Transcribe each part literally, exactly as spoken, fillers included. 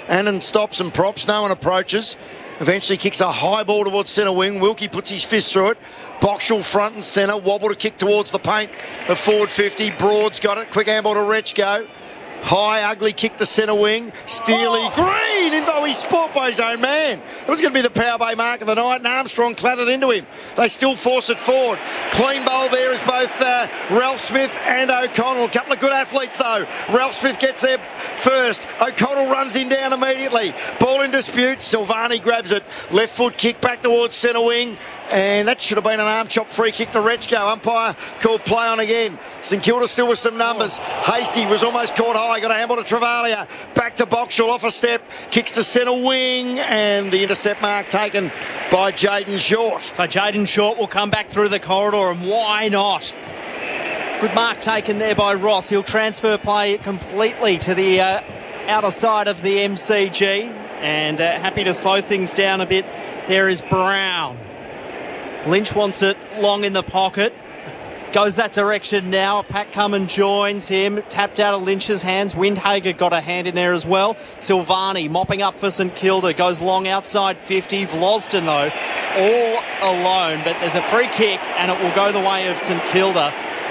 Annan stops and props. No one approaches. Eventually kicks a high ball towards centre wing. Wilkie puts his fist through it. Boxall front and centre. Wobble to kick towards the paint of forward fifty. Broad's got it. Quick handball to Rechko. High, ugly kick to centre wing. Steely oh. Green into his spot by his own man. It was going to be the Power Bay mark of the night, and Armstrong clattered into him. They still force it forward. Clean bowl there is both uh, Ralph Smith and O'Connell. A couple of good athletes though. Ralph Smith gets there first. O'Connell runs him down immediately. Ball in dispute. Silvani grabs it. Left foot kick back towards centre wing. And that should have been an arm chop free kick to Rechko. Umpire called play on again. St Kilda still with some numbers. Hasty was almost caught high. Got a handball to Travalia. Back to Boxall off a step. Kicks to centre wing. And the intercept mark taken by Jaden Short. So Jaden Short will come back through the corridor, and why not? Good mark taken there by Ross. He'll transfer play completely to the uh, outer side of the M C G. And uh, happy to slow things down a bit. There is Brown. Lynch wants it long in the pocket. Goes that direction now. Pat Cummins joins him. Tapped out of Lynch's hands. Windhager got a hand in there as well. Silvani mopping up for St Kilda. Goes long outside fifty. Vlosten, though, all alone. But there's a free kick, and it will go the way of St Kilda.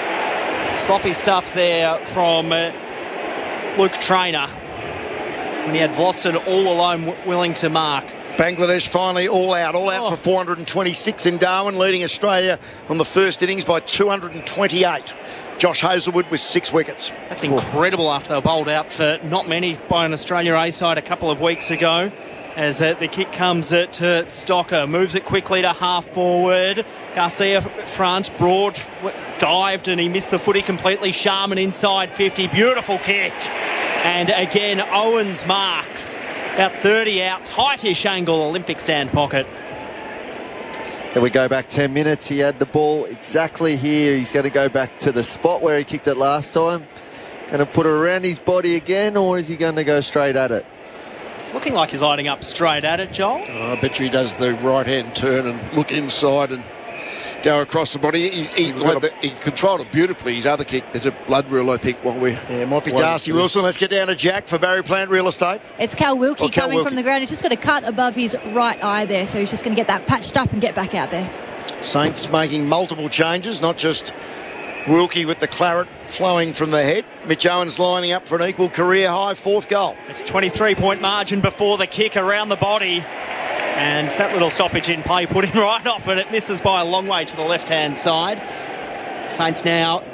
Sloppy stuff there from uh, Luke Traynor. When he had Vlosten all alone, w- willing to mark. Bangladesh finally all out, all out oh. for four hundred twenty-six in Darwin, leading Australia on the first innings by two hundred twenty-eight. Josh Hazlewood with six wickets. That's incredible after they were bowled out for not many by an Australia A side a couple of weeks ago. As uh, the kick comes uh, to Stocker, moves it quickly to half forward. Garcia front, Broad w- dived and he missed the footy completely. Sharman inside fifty, beautiful kick. And again, Owens marks. About thirty out, tightish angle, Olympic stand pocket. And we go back ten minutes. He had the ball exactly here. He's going to go back to the spot where he kicked it last time. Going to put it around his body again, or is he going to go straight at it? It's looking like he's lining up straight at it, Joel. Oh, I bet you he does the right-hand turn and look inside and go across the body. He, he, the, he controlled it beautifully. His other kick, there's a blood rule, I think, while we... Yeah, it might be Darcy Wilson. Let's get down to Jack for Barry Plant Real Estate. It's Cal Wilkie Cal coming Wilkie. from the ground. He's just got a cut above his right eye there, so he's just going to get that patched up and get back out there. Saints making multiple changes, not just Wilkie with the claret flowing from the head. Mitch Owens lining up for an equal career-high fourth goal. It's a twenty-three point margin before the kick around the body. And that little stoppage in play put him right off, and it misses by a long way to the left-hand side. Saints now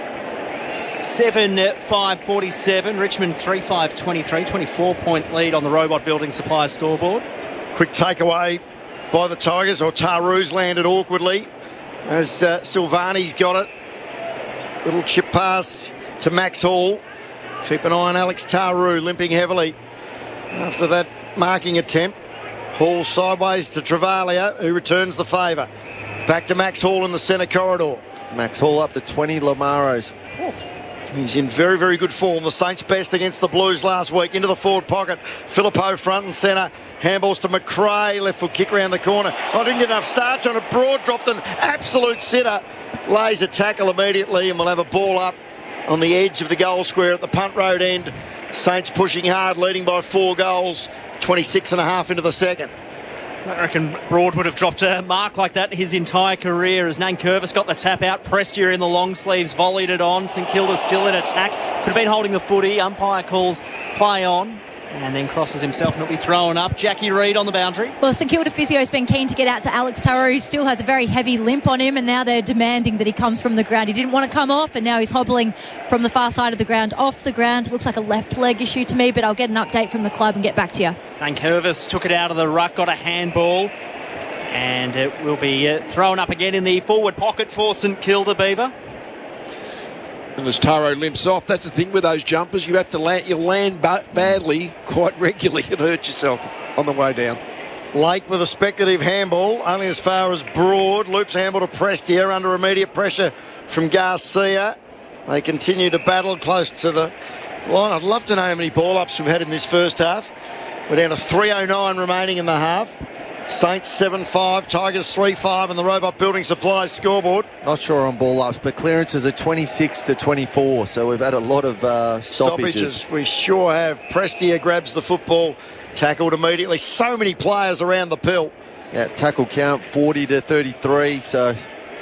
seven five forty-seven. Richmond three five twenty-three. twenty-four point lead on the Robot Building Supply scoreboard. Quick takeaway by the Tigers, or Taru's landed awkwardly as uh, Silvani's got it. Little chip pass to Max Hall. Keep an eye on Alex Taru, limping heavily after that marking attempt. Hall sideways to Travalia, who returns the favour. Back to Max Hall in the centre corridor. Max Hall up to twenty Lamaros. He's in very, very good form. The Saints best against the Blues last week. Into the forward pocket. Philippou front and centre. Handballs to McRae. Left foot kick around the corner. I didn't get enough starch on it. Broad dropped an absolute sitter. Lays a tackle immediately, and we'll have a ball up on the edge of the goal square at the punt road end. Saints pushing hard, leading by four goals. twenty-six and a half into the second. I reckon Broad would have dropped a mark like that his entire career as Nankervis got the tap out. Prestia in the long sleeves, volleyed it on. St Kilda still in attack. Could have been holding the footy. Umpire calls play on and then crosses himself and it'll be thrown up. Jackie Reid on the boundary. Well, St Kilda physio's been keen to get out to Alex Taru. He still has a very heavy limp on him, and now they're demanding that he comes from the ground. He didn't want to come off, and now he's hobbling from the far side of the ground off the ground. Looks like a left leg issue to me, but I'll get an update from the club and get back to you. Nankervis took it out of the ruck, got a handball, and it will be uh, thrown up again in the forward pocket for St Kilda, Beaver. And as Taro limps off, that's the thing with those jumpers. You have to land, you land ba- badly quite regularly and hurt yourself on the way down. Lake with a speculative handball, only as far as Broad. Loops handball to Prestia under immediate pressure from Garcia. They continue to battle close to the line. I'd love to know how many ball ups we've had in this first half. We're down to three oh nine remaining in the half. Saints seven five, Tigers three five on the Robot Building Supplies scoreboard. Not sure on ball ups, but clearances are twenty-six to twenty-four, so we've had a lot of uh, stoppages. Stoppages, we sure have. Prestia grabs the football, tackled immediately. So many players around the pill. Yeah, tackle count forty to thirty-three, so...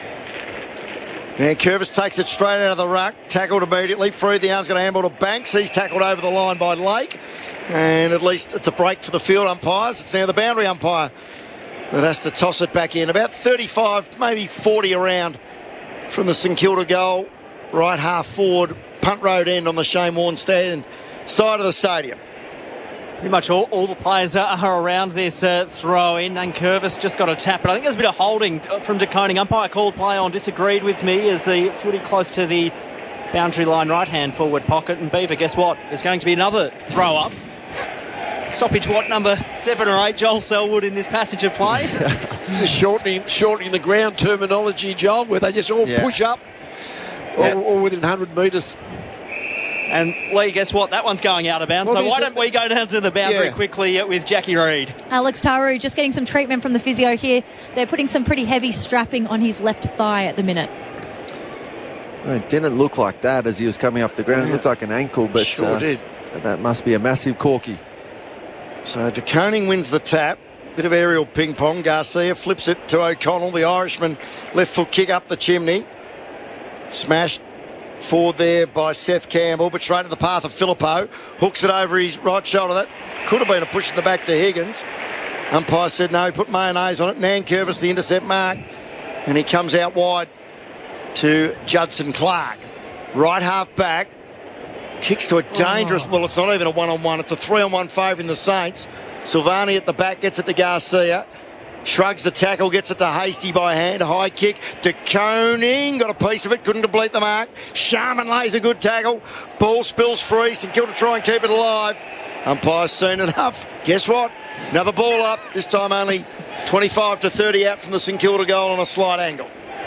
Now Curvis takes it straight out of the ruck, tackled immediately. Free the arm's going to handball to Banks. He's tackled over the line by Lake. And at least it's a break for the field umpires. It's now the boundary umpire that has to toss it back in. About thirty-five, maybe forty around from the St Kilda goal. Right half forward, punt road end on the Shane Warne stand side of the stadium. Pretty much all, all the players are, are around this uh, throw-in. Nankervis just got a tap, but I think there's a bit of holding from De Koning. Umpire called play on, disagreed with me as the footy close to the boundary line right-hand forward pocket. And Beaver, guess what? There's going to be another throw-up. Stoppage, what, number seven or eight, Joel Selwood, in this passage of play? This is shortening, shortening the ground terminology, Joel, where they just all yeah. push up Yeah. all, all within one hundred metres. And Lee, guess what? That one's going out of bounds. What so is why it? don't we go down to the boundary Yeah. quickly with Jackie Reid? Alex Taru just getting some treatment from the physio here. They're putting some pretty heavy strapping on his left thigh at the minute. Well, it didn't look like that as he was coming off the ground. Yeah. It looked like an ankle, but Sure uh, did. that must be a massive corky. So De Koning wins the tap. Bit of aerial ping pong. Garcia flips it to O'Connell. The Irishman left foot kick up the chimney. Smashed forward there by Seth Campbell, but straight to the path of Filippo. Hooks it over his right shoulder. That could have been a push at the back to Higgins. Umpire said no, he put mayonnaise on it. Nankervis the intercept mark. And he comes out wide to Judson Clark. Right half back. Kicks to a dangerous, well, it's not even a one-on-one. It's a three-on-one favour in the Saints. Silvani at the back gets it to Garcia. Shrugs the tackle, gets it to Hasty by hand. High kick. De Koning got a piece of it, couldn't complete the mark. Sharman lays a good tackle. Ball spills free. St Kilda try and keep it alive. Umpire's seen enough. Guess what? Another ball up. This time only twenty-five to thirty out from the St Kilda goal on a slight angle.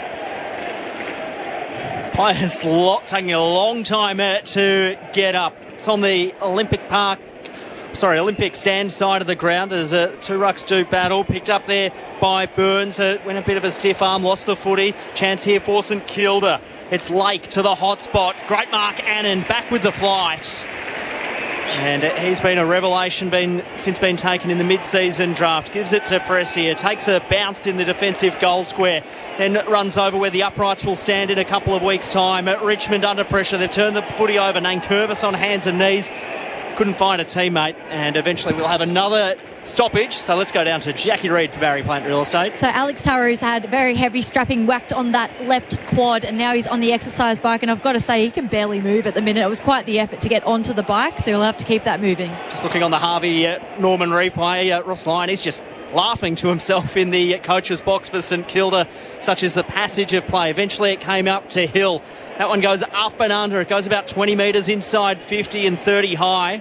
Players lot taking a long time uh, to get up. It's on the Olympic Park, sorry, Olympic stand side of the ground as uh, two rucks do battle. Picked up there by Burns. Uh, went a bit of a stiff arm, lost the footy. Chance here for St Kilda. It's Lake to the hot spot. Great mark, Annan back with the flight. And uh, he's been a revelation been since being taken in the mid-season draft. Gives it to Prestia. Takes a bounce in the defensive goal square. Then runs over where the uprights will stand in a couple of weeks' time. At Richmond under pressure. They've turned the footy over. Nankervis on hands and knees. Couldn't find a teammate. And eventually we'll have another stoppage. So let's go down to Jackie Reid for Barry Plant Real Estate. So Alex Taru's had very heavy strapping whacked on that left quad, and now he's on the exercise bike, and I've got to say he can barely move at the minute. It was quite the effort to get onto the bike, so he'll have to keep that moving. Just looking on the Harvey uh, Norman replay, uh, Ross Lyon, he's just laughing to himself in the coach's box for St Kilda, such as the passage of play. Eventually it came up to Hill. That one goes up and under. It goes about twenty metres inside, fifty and thirty high.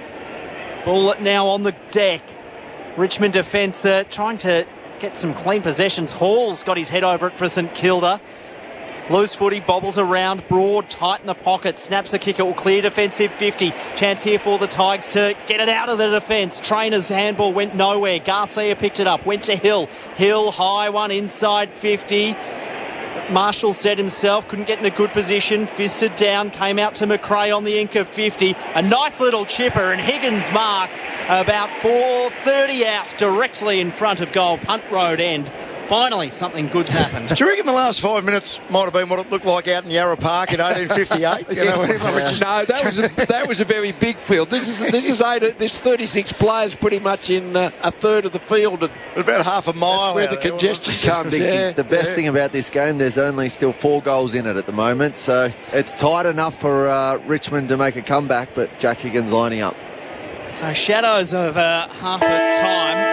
Ball now on the deck. Richmond defence uh, trying to get some clean possessions. Hall's got his head over it for St Kilda. Loose footy, bobbles around, Broad, tight in the pocket, snaps a kick, it will clear defensive fifty. Chance here for the Tigers to get it out of the defence. Trainer's handball went nowhere. Garcia picked it up, went to Hill. Hill, high one, inside fifty. Marshall said himself, couldn't get in a good position, fisted down, came out to McRae on the ink of fifty. A nice little chipper, and Higgins marks about four thirty out directly in front of goal, punt road end. Finally, something good's happened. Do you reckon the last five minutes might have been what it looked like out in Yarra Park in eighteen fifty-eight? You know, Yeah. No, that was a, that was a very big field. This is this is eight. This thirty-six players pretty much in uh, a third of the field. And about half a mile where out the there, wasn't congestion it? comes. The, Yeah, the best yeah. thing about this game, there's only still four goals in it at the moment, so it's tight enough for uh, Richmond to make a comeback, but Jack Higgins lining up. So shadows of uh, half a time.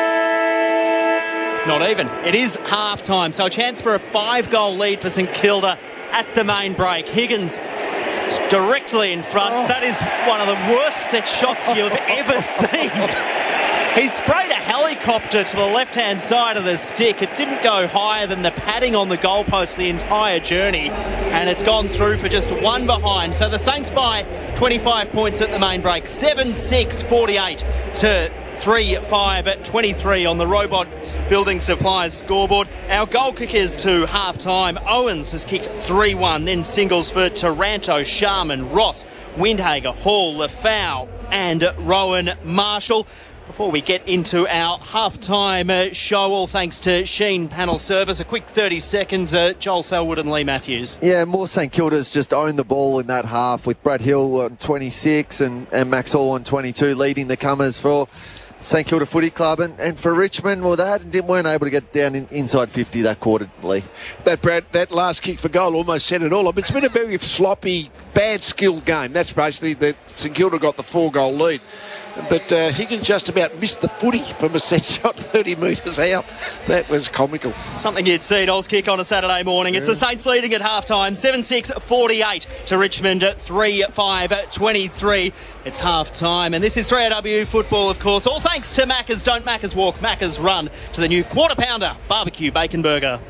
Not even. It is half time. So a chance for a five-goal lead for St Kilda at the main break. Higgins directly in front. Oh. That is one of the worst set shots you've ever seen. He sprayed a helicopter to the left-hand side of the stick. It didn't go higher than the padding on the goalpost the entire journey, and it's gone through for just one behind. So the Saints by twenty-five points at the main break. seven six forty-eight to three five twenty-three on the Robot Building Supplies scoreboard. Our goal kickers to half-time. Owens has kicked three one, then singles for Taranto, Sharman, Ross, Windhager, Hall, Lefau and Rowan Marshall. Before we get into our half-time uh, show, all thanks to Sheen Panel Service, a quick thirty seconds, uh, Joel Selwood and Lee Matthews. Yeah, more St Kilda's just owned the ball in that half with Brad Hill on twenty-six and, and Max Hall on twenty-two, leading the comers for St Kilda Footy Club. And, and for Richmond, well, they had, didn't, weren't able to get down in, inside fifty that quarter, Lee. That Brad, that last kick for goal almost said it all. It's been a very sloppy, bad skilled game. That's basically that St Kilda got the four-goal lead. But uh, Higgins just about missed the footy from a set shot thirty metres out. That was comical. Something you'd see at Oz Kick on a Saturday morning. Yeah. It's the Saints leading at half-time, seven six forty-eight to Richmond at three five twenty-three. It's half-time, and this is three A W football, of course. All thanks to Macca's. Don't Macca's walk, Macca's run to the new Quarter Pounder Barbecue Bacon Burger.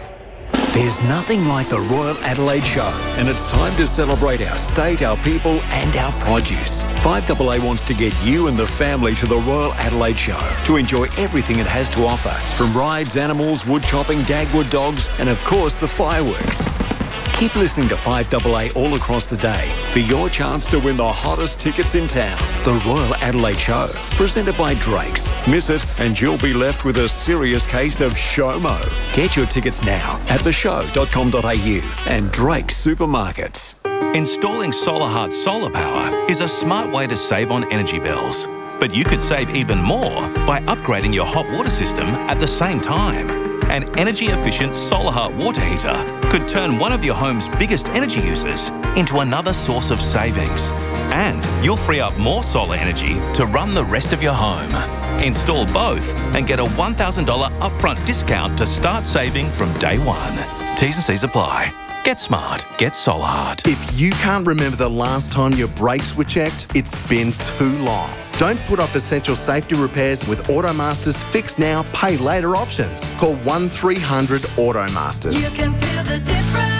There's nothing like the Royal Adelaide Show, and it's time to celebrate our state, our people and our produce. five A A wants to get you and the family to the Royal Adelaide Show to enjoy everything it has to offer, from rides, animals, wood chopping, Dagwood dogs and of course the fireworks. Keep listening to five A A all across the day for your chance to win the hottest tickets in town. The Royal Adelaide Show, presented by Drake's. Miss it and you'll be left with a serious case of SHOMO. Get your tickets now at the show dot com dot a u and Drake's Supermarkets. Installing SolarHeart solar power is a smart way to save on energy bills. But you could save even more by upgrading your hot water system at the same time. An energy-efficient SolarHeart water heater could turn one of your home's biggest energy users into another source of savings. And you'll free up more solar energy to run the rest of your home. Install both and get a one thousand dollars upfront discount to start saving from day one. T's and C's apply. Get smart. Get SolarHeart. If you can't remember the last time your brakes were checked, it's been too long. Don't put off essential safety repairs with Automaster's Fix Now, Pay Later options. Call one three hundred Automasters. You can feel the difference.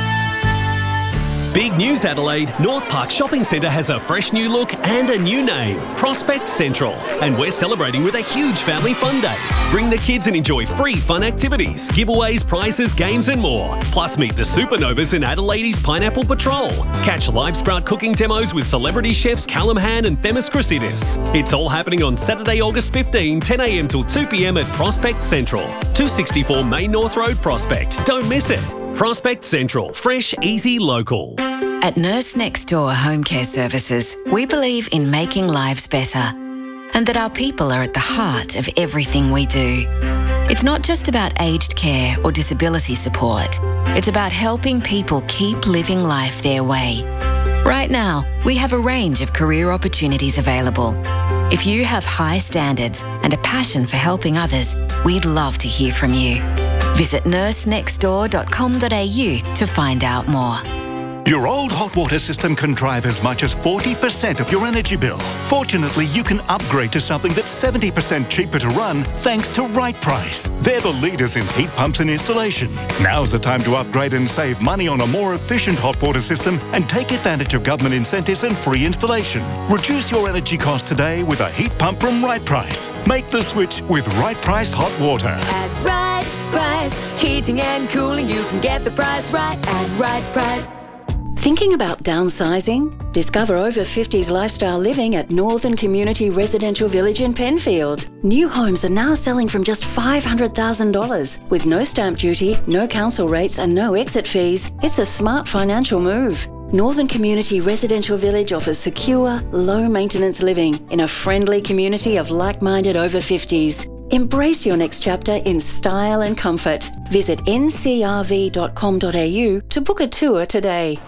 Big news, Adelaide. North Park Shopping Centre has a fresh new look and a new name, Prospect Central. And we're celebrating with a huge family fun day. Bring the kids and enjoy free fun activities, giveaways, prizes, games and more. Plus meet the Supernovas in Adelaide's Pineapple Patrol. Catch live sprout cooking demos with celebrity chefs Callum Han and Themis Chrysidis. It's all happening on Saturday, August fifteenth, ten a m till two p m at Prospect Central. two sixty-four Main North Road, Prospect. Don't miss it. Prospect Central. Fresh, easy, local. At Nurse Next Door Home Care Services, we believe in making lives better and that our people are at the heart of everything we do. It's not just about aged care or disability support. It's about helping people keep living life their way. Right now, we have a range of career opportunities available. If you have high standards and a passion for helping others, we'd love to hear from you. Visit nurse next door dot com dot a u to find out more. Your old hot water system can drive as much as forty percent of your energy bill. Fortunately, you can upgrade to something that's seventy percent cheaper to run thanks to Right Price. They're the leaders in heat pumps and installation. Now's the time to upgrade and save money on a more efficient hot water system and take advantage of government incentives and free installation. Reduce your energy costs today with a heat pump from Right Price. Make the switch with Right Price Hot Water. At Right Price, heating and cooling, you can get the price right at Right Price. Thinking about downsizing? Discover over fifties lifestyle living at Northern Community Residential Village in Penfield. New homes are now selling from just five hundred thousand dollars. With no stamp duty, no council rates and no exit fees, it's a smart financial move. Northern Community Residential Village offers secure, low-maintenance living in a friendly community of like-minded over fifties. Embrace your next chapter in style and comfort. Visit n c r v dot com dot a u to book a tour today.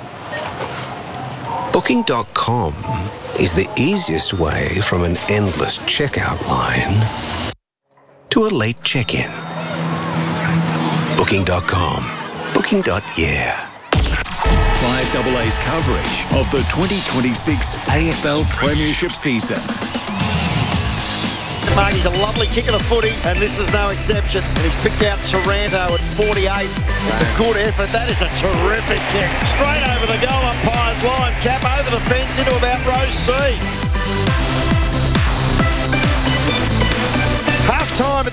Booking dot com is the easiest way from an endless checkout line to a late check-in. Booking dot com. Booking. Yeah. five A A's coverage of the twenty twenty-six A F L Premiership season. Marty's a lovely kick of the footy, and this is no exception. And he's picked out Taranto at forty-eight. It's a good effort. That is a terrific kick. Straight over the goal umpire's line. Cap over the fence into about row C.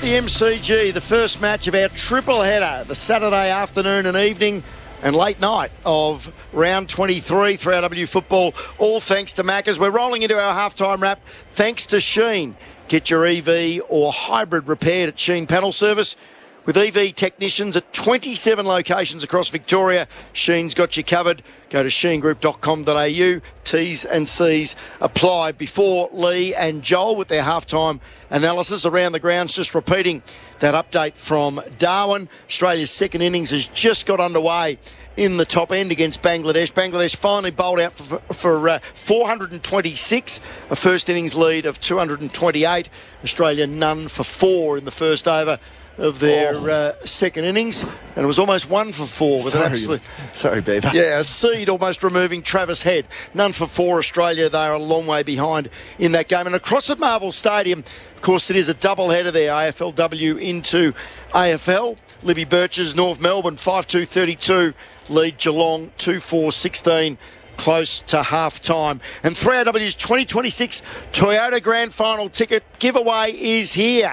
the M C G, the first match of our triple header, the Saturday afternoon and evening and late night of round twenty-three, three R W football, all thanks to Macca's. We're rolling into our halftime wrap thanks to Sheen. Get your E V or hybrid repaired at Sheen Panel Service. With E V technicians at twenty-seven locations across Victoria, Sheen's got you covered. Go to sheen group dot com dot a u. T's and C's apply. Before Lee and Joel with their halftime analysis around the grounds, just repeating that update from Darwin. Australia's second innings has just got underway in the top end against Bangladesh. Bangladesh finally bowled out for, for uh, four hundred twenty-six, a first innings lead of two hundred twenty-eight. Australia none for four in the first over of their oh. uh, second innings, and it was almost one for four with sorry, an absolute... Sorry, Beaver. Yeah, a seed almost removing Travis Head. None for four Australia. They are a long way behind in that game. And across at Marvel Stadium, of course, it is a double header there, A F L W into A F L. Libby Birches, North Melbourne, five two thirty-two, lead Geelong, two four sixteen. Close to half time. And three R W's twenty twenty-six Toyota Grand Final ticket giveaway is here.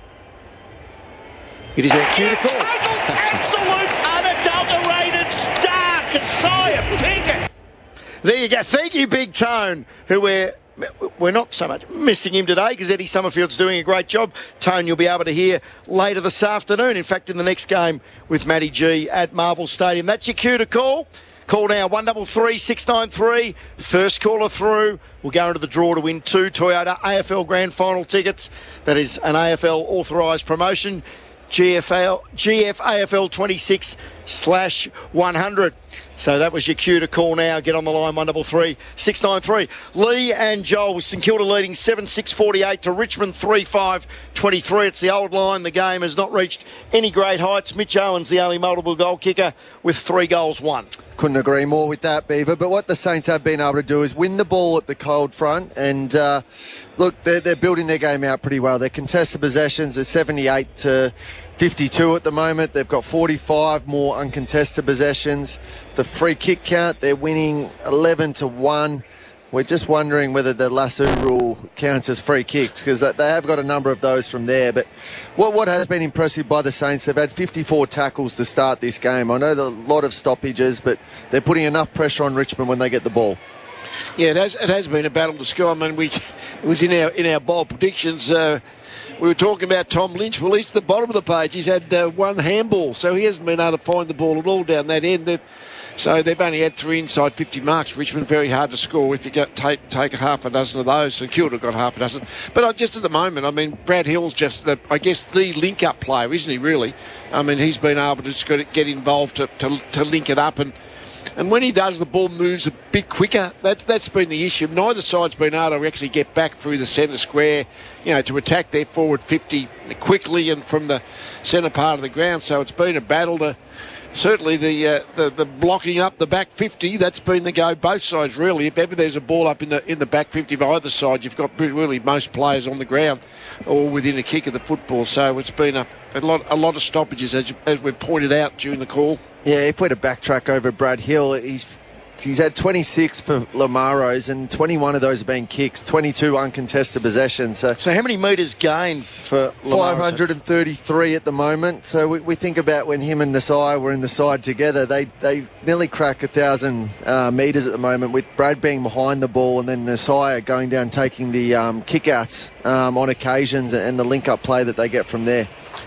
It is our cue to call. Absolute unadulterated star, Keziah Pickett. There you go. Thank you, Big Tone, who we're we're not so much missing him today because Eddie Summerfield's doing a great job. Tone, you'll be able to hear later this afternoon. In fact, in the next game with Matty G at Marvel Stadium. That's your cue to call. Call now, one three three, six nine three. First caller through. We'll go into the draw to win two Toyota A F L Grand Final tickets. That is an A F L authorised promotion. G F L, G F A F L twenty-six slash one hundred. So that was your cue to call now. Get on the line, one three three, six nine three. Lee and Joel with St Kilda leading seven six forty-eight to Richmond three five twenty-three. It's the old line. The game has not reached any great heights. Mitch Owens, the only multiple goal kicker with three goals won. Couldn't agree more with that, Beaver. But what the Saints have been able to do is win the ball at the cold front. And uh, look, they're, they're building their game out pretty well. Their contested possessions are seventy-eight to fifty-two at the moment. They've got forty-five more uncontested possessions. The free kick count, they're winning eleven to one. We're just wondering whether the lasso rule counts as free kicks because they have got a number of those from there. But what what has been impressive by the Saints, they've had fifty-four tackles to start this game. I know there are a lot of stoppages, but they're putting enough pressure on Richmond when they get the ball. Yeah, it has, it has been a battle to score. I mean, we, it was in our in our bold predictions. Uh, we were talking about Tom Lynch. Well, he's at the bottom of the page. He's had uh, one handball, so he hasn't been able to find the ball at all down that end. They've, so they've only had three inside fifty marks. Richmond, very hard to score if you get, take take half a dozen of those. St Kilda got half a dozen. But uh, just at the moment, I mean, Brad Hill's just, the, I guess, the link-up player, isn't he, really? I mean, he's been able to just get involved to, to, to link it up. And And when he does, the ball moves a bit quicker. That, that's been the issue. Neither side's been able to actually get back through the centre square, you know, to attack their forward fifty quickly and from the centre part of the ground. So it's been a battle to... Certainly the, uh, the the blocking up the back fifty, that's been the go both sides, really. If ever there's a ball up in the in the back fifty of either side, you've got really most players on the ground or within a kick of the football. So it's been a, a lot a lot of stoppages, as, as we've pointed out during the call. Yeah, if we're to backtrack over Brad Hill, he's he's had twenty-six for Lamaros and twenty-one of those have been kicks, twenty-two uncontested possessions. So, so how many metres gained for Lamaros? five hundred thirty-three at the moment. So we, we think about when him and Nasai were in the side together, they they nearly crack a thousand uh, metres at the moment, with Brad being behind the ball and then Nasai going down taking the um, kick-outs um, on occasions and the link-up play that they get from there.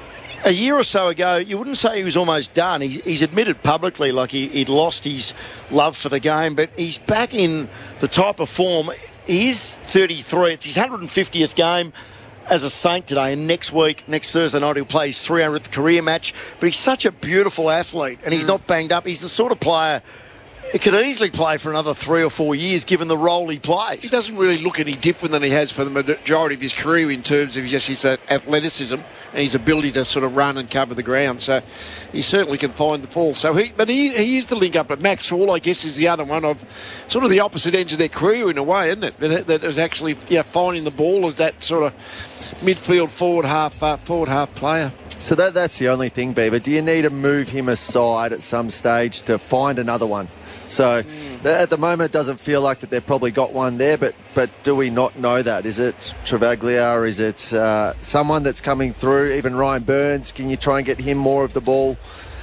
A year or so ago, you wouldn't say he was almost done. He, he's admitted publicly like he, he'd lost his love for the game, but he's back in the type of form. He is thirty-three. It's his one hundred fiftieth game as a Saint today, and next week, next Thursday night, he'll play his three hundredth career match. But he's such a beautiful athlete, and he's mm. not banged up. He's the sort of player... He could easily play for another three or four years, given the role he plays. He doesn't really look any different than he has for the majority of his career in terms of just his athleticism and his ability to sort of run and cover the ground. So he certainly can find the fall. So he, but he, he is the link up at Max Hall, I guess, is the other one of sort of the opposite ends of their career in a way, isn't it? That, that is actually yeah, finding the ball as that sort of midfield forward half uh, forward half player. So that that's the only thing, Beaver. Do you need to move him aside at some stage to find another one? So th- at the moment, it doesn't feel like that they've probably got one there, but but do we not know that? Is it Travaglia or is it uh, someone that's coming through? Even Ryan Burns, can you try and get him more of the ball?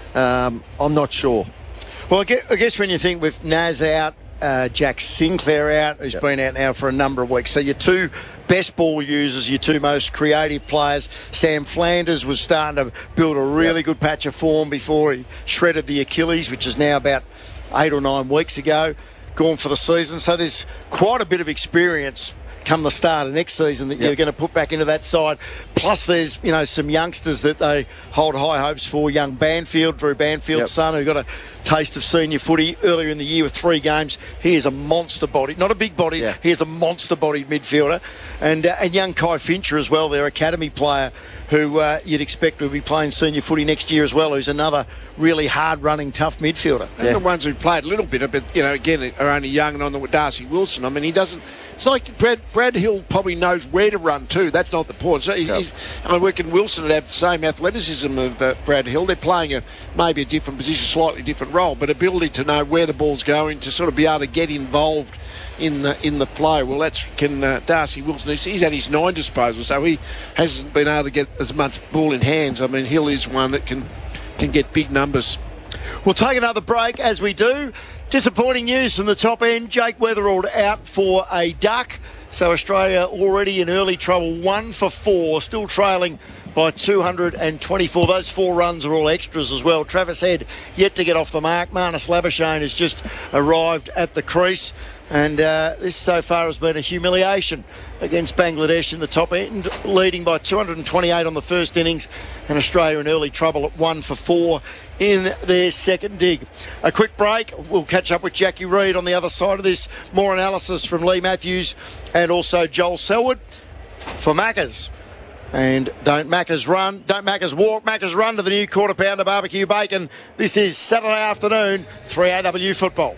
Um, I'm not sure. Well, I guess, I guess when you think with Naz out, uh, Jack Sinclair out, who's Yep. been out now for a number of weeks, so your two best ball users, your two most creative players, Sam Flanders was starting to build a really Yep. good patch of form before he shredded the Achilles, which is now about eight or nine weeks ago, gone for the season. So there's quite a bit of experience come the start of next season that Yep. you're going to put back into that side. Plus there's, you know, some youngsters that they hold high hopes for. Young Banfield, Drew Banfield's Yep. son, who got a taste of senior footy earlier in the year with three games. He is a monster body, not a big body, Yeah. he is a monster bodied midfielder. And uh, and young Kai Fincher as well, their academy player, who uh, you'd expect will be playing senior footy next year as well, who's another really hard running, tough midfielder. And the ones who played a little bit, but, you know, again, are only young and on the Darcy Wilson. I mean, he doesn't... It's like Brad, Brad Hill probably knows where to run too. That's not the point. So he's, Yep. he's, I reckon Wilson would have the same athleticism of uh, Brad Hill. They're playing a maybe a different position, slightly different role, but ability to know where the ball's going, to sort of be able to get involved in the, in the flow. Well, that's can uh, Darcy Wilson. He's, he's at his nine disposal, so he hasn't been able to get as much ball in hands. I mean, Hill is one that can can get big numbers. We'll take another break as we do. Disappointing news from the top end. Jake Weatherald out for a duck. So Australia already in early trouble. One for four, still trailing by two hundred twenty-four. Those four runs are all extras as well. Travis Head yet to get off the mark. Marnus Labuschagne has just arrived at the crease. And uh, this so far has been a humiliation against Bangladesh in the top end, leading by two hundred twenty-eight on the first innings, and Australia in early trouble at one for four in their second dig. A quick break. We'll catch up with Jackie Reid on the other side of this. More analysis from Lee Matthews and also Joel Selwood for Maccas. And don't Maccas run, don't Maccas walk, Maccas run to the new quarter pounder barbecue bacon. This is Saturday afternoon, three A W football.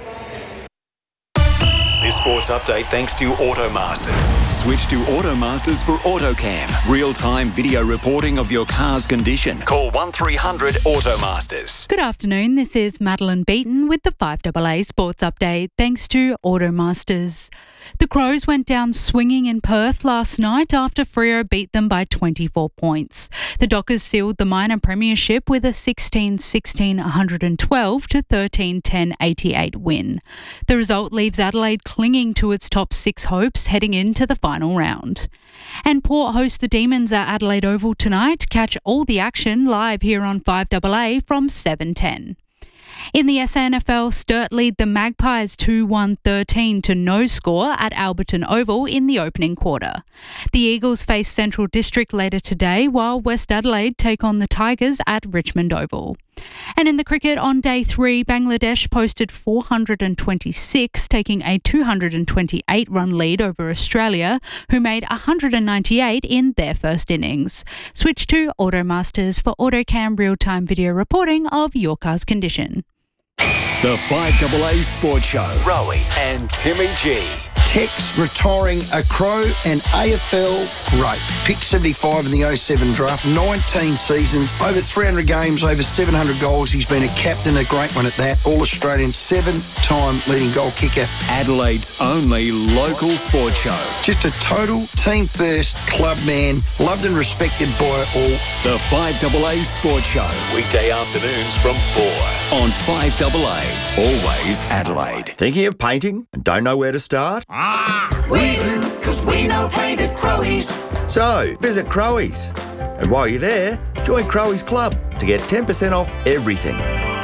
This sports update thanks to Automasters. Switch to Automasters for AutoCam. Real-time video reporting of your car's condition. Call one three hundred Automasters. Good afternoon, this is Madeline Beaton with the five A A Sports Update thanks to Automasters. The Crows went down swinging in Perth last night after Freo beat them by twenty-four points. The Dockers sealed the minor premiership with a sixteen sixteen one twelve to thirteen ten eighty-eight win. The result leaves Adelaide clinging to its top six hopes heading into the final round. And Port host the Demons at Adelaide Oval tonight. Catch all the action live here on five A A from seven ten. In the S A N F L, Sturt lead the Magpies two one thirteen to no score at Alberton Oval in the opening quarter. The Eagles face Central District later today, while West Adelaide take on the Tigers at Richmond Oval. And in the cricket on day three, Bangladesh posted four hundred twenty-six, taking a two hundred twenty-eight run lead over Australia, who made one hundred ninety-eight in their first innings. Switch to Automasters for AutoCam real-time video reporting of your car's condition. The five A A Sports Show. Rowie and Timmy G. Tex retiring a Crow and A F L great. Pick seventy-five in the oh seven draft, nineteen seasons, over three hundred games, over seven hundred goals. He's been a captain, a great one at that. All-Australian, seven-time leading goal kicker. Adelaide's only local sports show. Just a total team-first club man, loved and respected by all. The five A A Sports Show. Weekday afternoons from four on five A A. Always Adelaide. Thinking of painting and don't know where to start? We do, because we know paint at Crowies. So, visit Crowies. And while you're there, join Crowies Club to get ten percent off everything.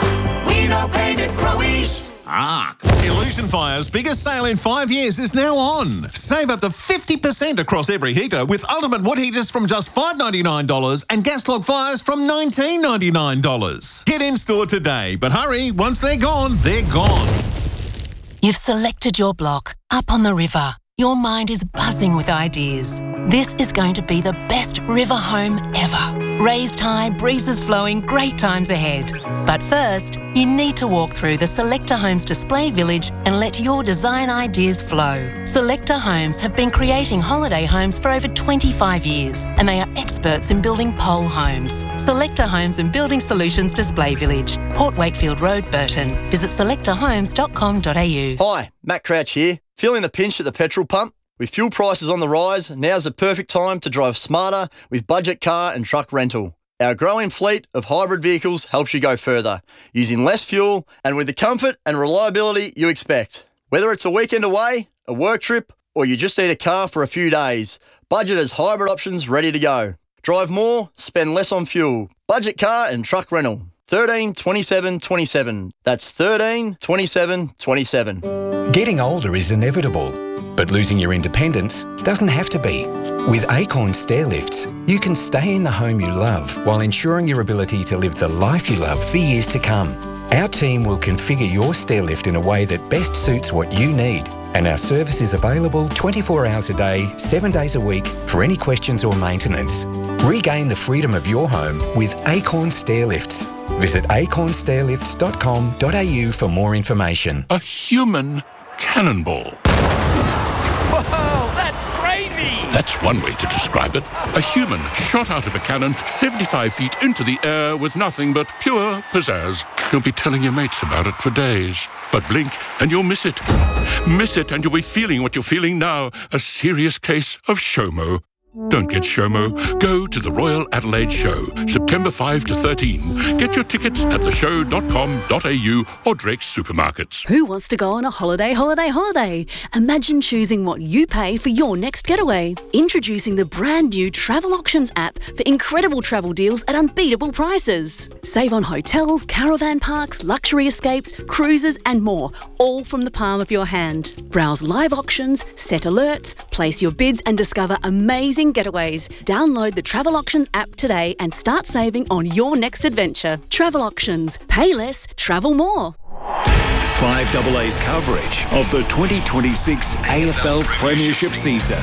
We know paint at Crowies. Ah, Illusion Fire's biggest sale in five years is now on. Save up to fifty percent across every heater with Ultimate Wood Heaters from just five dollars ninety-nine and Gas Log Fires from nineteen dollars ninety-nine. Get in store today, but hurry, once they're gone, they're gone. You've selected your block up on the river. Your mind is buzzing with ideas. This is going to be the best river home ever. Raised high, breezes flowing, great times ahead. But first, you need to walk through the Selector Homes display village and let your design ideas flow. Selector Homes have been creating holiday homes for over twenty-five years, and they are experts in building pole homes. Selector Homes and Building Solutions Display Village. Port Wakefield Road, Burton. Visit selector homes dot com dot a u. Hi, Matt Crouch here. Feeling the pinch at the petrol pump? With fuel prices on the rise, now's the perfect time to drive smarter with budget car and truck rental. Our growing fleet of hybrid vehicles helps you go further, using less fuel and with the comfort and reliability you expect. Whether it's a weekend away, a work trip, or you just need a car for a few days, Budget has hybrid options ready to go. Drive more, spend less on fuel. Budget car and truck rental. thirteen twenty-seven twenty-seven. That's thirteen twenty-seven twenty-seven. Getting older is inevitable, but losing your independence doesn't have to be. With Acorn Stair Lifts, you can stay in the home you love while ensuring your ability to live the life you love for years to come. Our team will configure your stair lift in a way that best suits what you need, and our service is available twenty-four hours a day, seven days a week for any questions or maintenance. Regain the freedom of your home with Acorn Stair Lifts. Visit acorn stair lifts dot com dot a u for more information. A human cannonball. Whoa, that's crazy! That's one way to describe it. A human shot out of a cannon seventy-five feet into the air with nothing but pure pizzazz. You'll be telling your mates about it for days. But blink and you'll miss it. Miss it and you'll be feeling what you're feeling now. A serious case of SHOMO. Don't get SHOMO. Go to the Royal Adelaide Show, September fifth to thirteenth. Get your tickets at the show dot com dot a u or Drake's supermarkets. Who wants to go on a holiday, holiday, holiday? Imagine choosing what you pay for your next getaway. Introducing the brand new Travel Auctions app for incredible travel deals at unbeatable prices. Save on hotels, caravan parks, luxury escapes, cruises and more, all from the palm of your hand. Browse live auctions, set alerts, place your bids and discover amazing getaways. Download the Travel Auctions app today and start saving on your next adventure. Travel Auctions. Pay less, travel more. five A A's coverage of the twenty twenty-six A F L Premiership season.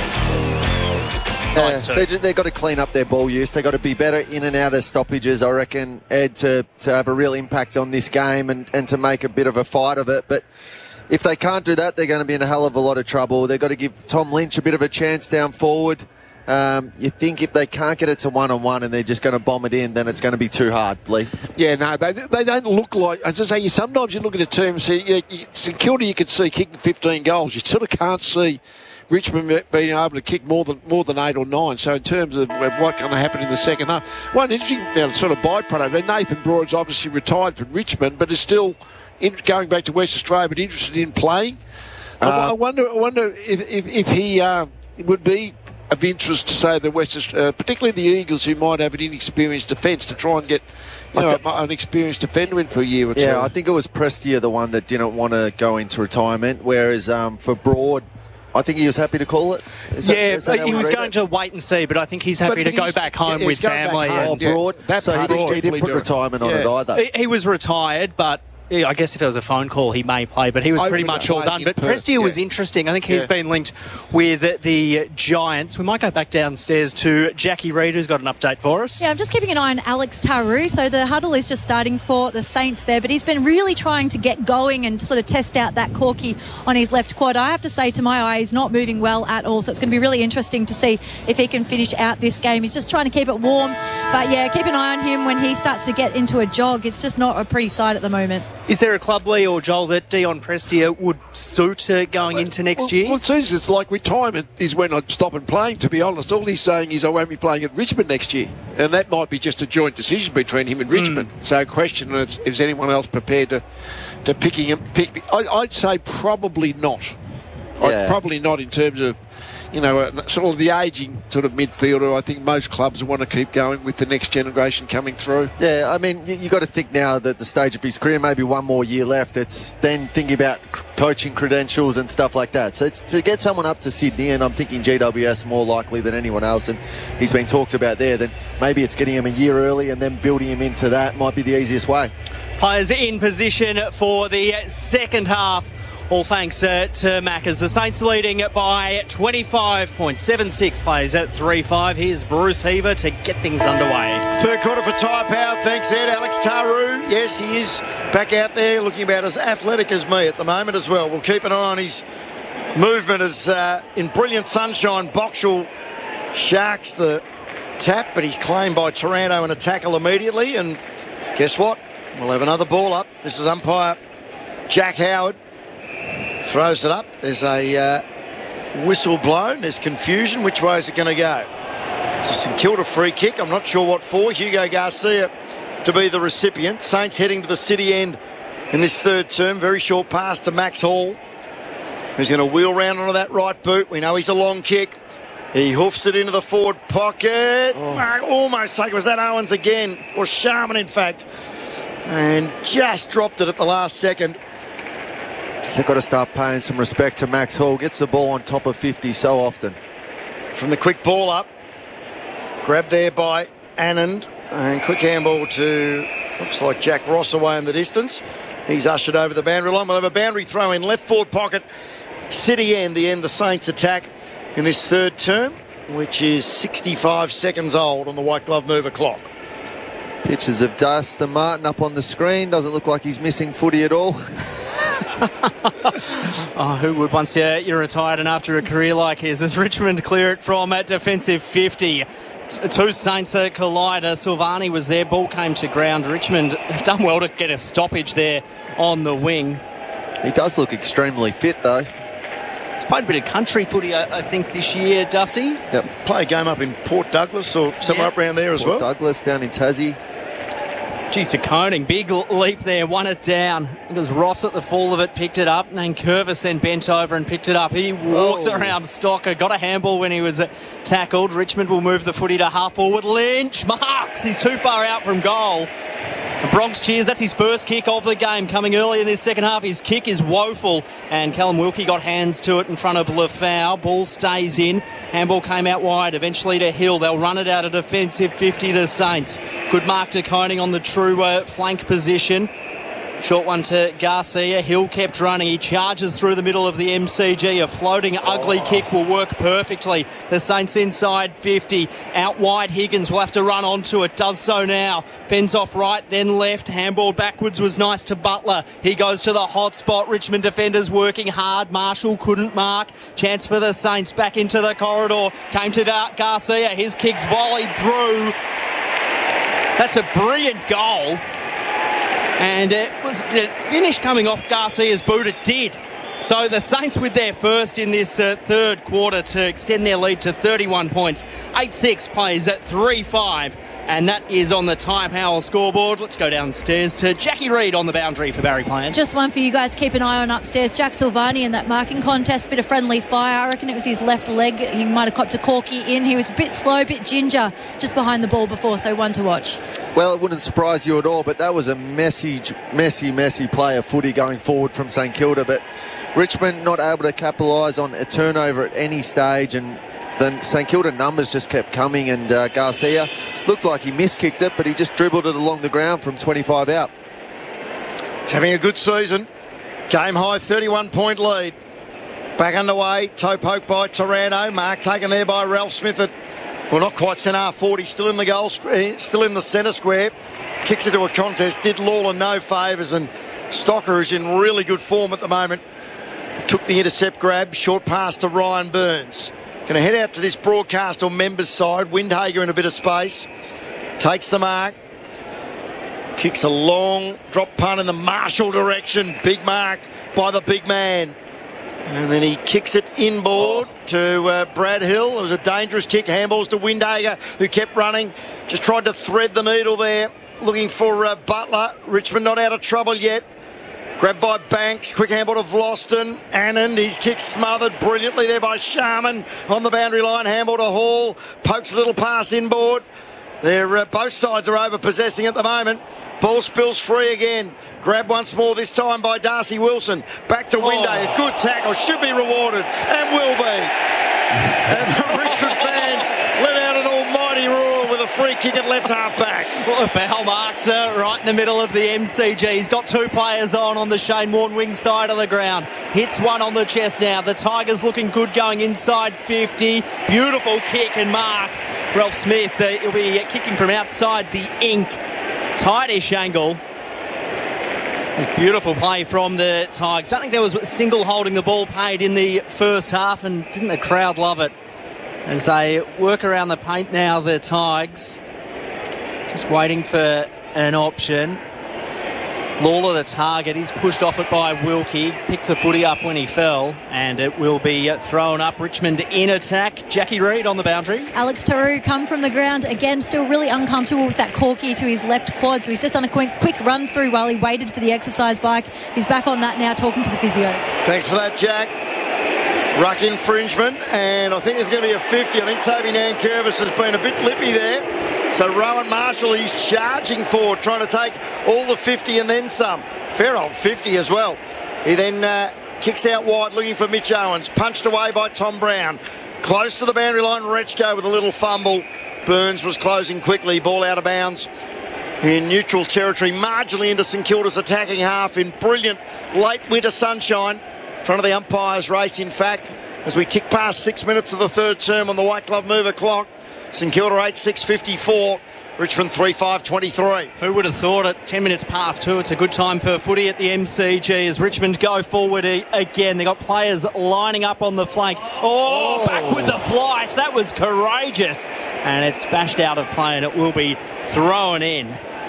Uh, they, they've got to clean up their ball use. They've got to be better in and out of stoppages, I reckon, Ed, to, to have a real impact on this game and, and to make a bit of a fight of it. But if they can't do that, they're going to be in a hell of a lot of trouble. They've got to give Tom Lynch a bit of a chance down forward. Um, you think if they can't get it to one-on-one and they're just going to bomb it in, then it's going to be too hard, Lee. Yeah, no, they they don't look like... As I say, you, sometimes you look at a team and see... Yeah, you, St Kilda you could see kicking fifteen goals. You sort of can't see Richmond being able to kick more than more than eight or nine. So in terms of what's going to happen in the second half... One interesting now, sort of byproduct, Nathan Broad's obviously retired from Richmond, but is still in, going back to West Australia, but interested in playing. Uh, I, I wonder I wonder if, if, if he uh, would be... of interest to say the West, uh, particularly the Eagles, who might have an inexperienced defence, to try and get you know, th- an experienced defender in for a year or two. Yeah, I think it was Prestia, the one that didn't want to go into retirement, whereas um, for Broad, I think he was happy to call it. Is yeah, that, is that he was going it? to wait and see, but I think he's happy But to go he's- back home yeah, with he's going family. back home. and- Oh, Broad. That So he part didn't- he didn't definitely put do it. retirement on it either. He, he was retired, but yeah, I guess if there was a phone call, he may play, but he was I pretty would much have all played done. in But Perth, Prestia was yeah. interesting. I think he's Yeah. been linked with the Giants. We might go back downstairs to Jackie Reid, who's got an update for us. Yeah, I'm just keeping an eye on Alex Taru. So the huddle is just starting for the Saints there, but he's been really trying to get going and sort of test out that corky on his left quad. I have to say, to my eye, he's not moving well at all. So it's going to be really interesting to see if he can finish out this game. He's just trying to keep it warm. But yeah, keep an eye on him when he starts to get into a jog. It's just not a pretty sight at the moment. Is there a club, Lee or Joel, that Dion Prestia would suit uh, going into next well, year? Well, it seems it's like retirement is when I'd stop and playing, to be honest. All he's saying is I won't be playing at Richmond next year. And that might be just a joint decision between him and Richmond. Mm. So question if, if anyone else prepared to, to picking him. Pick, I, I'd say probably not. Yeah. I'd probably not in terms of, you know, uh, sort of the ageing sort of midfielder. I think most clubs want to keep going with the next generation coming through. Yeah, I mean, you, you got to think now that the stage of his career, maybe one more year left. It's then thinking about c- coaching credentials and stuff like that. So it's to get someone up to Sydney, and I'm thinking G W S more likely than anyone else, and he's been talked about there. Then maybe it's getting him a year early and then building him into that might be the easiest way. Players in position for the second half. All thanks uh, to Maccas. The Saints leading by twenty-five point seven six, plays at three five. Here's Bruce Heaver to get things underway. Third quarter for Tyre Power. Thanks, Ed. Alex Taru. Yes, he is back out there looking about as athletic as me at the moment as well. We'll keep an eye on his movement as uh, in brilliant sunshine. Boxall sharks the tap, but he's claimed by Taranto and a tackle immediately. And guess what? We'll have another ball up. This is umpire Jack Howard. Throws it up. There's a uh, whistle blown. There's confusion. Which way is it going to go? It's a St Kilda free kick. I'm not sure what for. Hugo Garcia to be the recipient. Saints heading to the city end in this third term. Very short pass to Max Hall, who's going to wheel round onto that right boot. We know he's a long kick. He hoofs it into the forward pocket. Oh. Mark almost taken. Was that Owens again? Or Sharman, in fact. And just dropped it at the last second. So they've got to start paying some respect to Max Hall. Gets the ball on top of fifty so often. From the quick ball up. Grabbed there by Anand. And quick handball to, looks like Jack Ross away in the distance. He's ushered over the boundary line. We'll have a boundary throw in left forward pocket. City end, the end the Saints attack in this third term, which is sixty-five seconds old on the white glove mover clock. Pictures of Dustin Martin up on the screen. Doesn't look like he's missing footy at all. Oh, who would once you're, you're retired and after a career like his? As Richmond clear it from at defensive fifty. T- two Saints uh, collide. Uh, Silvani was there. Ball came to ground. Richmond have done well to get a stoppage there on the wing. He does look extremely fit, though. He's played a bit of country footy, I, I think, this year, Dusty. Yep. Play a game up in Port Douglas or somewhere Yeah. up around there as Port well. Douglas down in Tassie. Geez, to Koning, big l- leap there, won it down. It was Ross at the fall of it, picked it up. Nankervis then bent over and picked it up. He walks Oh. around Stocker, got a handball when he was uh, tackled. Richmond will move the footy to half forward. Lynch marks. He's too far out from goal. The Bronx cheers. That's his first kick of the game coming early in this second half. His kick is woeful, and Callum Wilkie got hands to it in front of Lafau. Ball stays in. Handball came out wide, eventually to Hill. They'll run it out of defensive fifty, the Saints. Good mark to Koning on the true uh, flank position. Short one to Garcia. Hill kept running. He charges through the middle of the M C G. A floating, ugly kick will work perfectly. The Saints inside fifty. Out wide, Higgins will have to run onto it. Does so now. Fends off right, then left. Handball backwards was nice to Butler. He goes to the hot spot. Richmond defenders working hard. Marshall couldn't mark. Chance for the Saints. Back into the corridor. Came to Dar- Garcia. His kick's volleyed through. That's a brilliant goal. And it was it finished coming off Garcia's boot. It did. So the Saints with their first in this uh, third quarter to extend their lead to thirty-one points. eight six plays at three five. And that is on the Ty Powell scoreboard. Let's go downstairs to Jackie Reid on the boundary for Barry Plant. Just one for you guys to keep an eye on upstairs. Jack Silvani in that marking contest, bit of friendly fire. I reckon it was his left leg. He might have copped a corky in. He was a bit slow, a bit ginger just behind the ball before, so one to watch. Well, it wouldn't surprise you at all, but that was a messy, messy, messy play of footy going forward from St Kilda. But Richmond not able to capitalise on a turnover at any stage, and the St Kilda numbers just kept coming, and uh, Garcia looked like he miskicked it, but he just dribbled it along the ground from twenty-five out. He's having a good season. Game high thirty-one point lead. Back underway. Toe poke by Taranto. Mark taken there by Ralph Smith at, well, not quite centre half forty. Still in the goal, still in the centre square. Kicks into a contest. Did Lawler no favours, and Stocker is in really good form at the moment. Took the intercept grab. Short pass to Ryan Burns. Going to head out to this broadcast on members' side. Windhager in a bit of space. Takes the mark. Kicks a long drop punt in the Marshall direction. Big mark by the big man. And then he kicks it inboard to uh, Brad Hill. It was a dangerous kick. Handballs to Windhager, who kept running. Just tried to thread the needle there. Looking for uh, Butler. Richmond not out of trouble yet. Grabbed by Banks, quick handball to Vlosten. Anand, his kick smothered brilliantly there by Sharman on the boundary line. Handball to Hall, pokes a little pass inboard. They're, uh, both sides are over possessing at the moment. Ball spills free again. Grab once more, this time by Darcy Wilson. Back to Windhager, oh. Good tackle, should be rewarded, and will be. And the Richmond fans let out an almighty roar with a free kick at left half back. Well, the foul marks are right in the middle of the M C G. He's got two players on on the Shane Warne wing side of the ground. Hits one on the chest now. The Tigers looking good going inside fifty. Beautiful kick and mark. Ralph Smith, uh, he'll be kicking from outside the ink. Tightish angle. It's beautiful play from the Tigers. Don't think there was a single holding the ball paid in the first half, and didn't the crowd love it? As they work around the paint now, the Tigers. Just waiting for an option. Lawler, the target, he's pushed off it by Wilkie, picked the footy up when he fell, and it will be thrown up. Richmond in attack. Jackie Reid on the boundary. Alex Taru come from the ground again, still really uncomfortable with that corky to his left quad, so he's just done a quick, quick run through while he waited for the exercise bike. He's back on that now, talking to the physio. Thanks for that, Jack. Ruck infringement, and I think there's going to be a fifty. I think Toby Nankervis has been a bit lippy there. So Rowan Marshall, he's charging forward, trying to take all the fifty and then some. Fair old fifty as well. He then uh, kicks out wide, looking for Mitch Owens. Punched away by Tom Brown. Close to the boundary line, Rechko with a little fumble. Burns was closing quickly, ball out of bounds in neutral territory, marginally into St Kilda's attacking half in brilliant late winter sunshine. In front of the umpires' race, in fact, as we tick past six minutes of the third term on the White Glove Mover clock. St Kilda eight six fifty-four, Richmond three five twenty-three. Who would have thought at ten minutes past two, it's a good time for footy at the M C G as Richmond go forward again. They got players lining up on the flank. Oh, oh, back with the flight. That was courageous. And it's bashed out of play and it will be thrown in.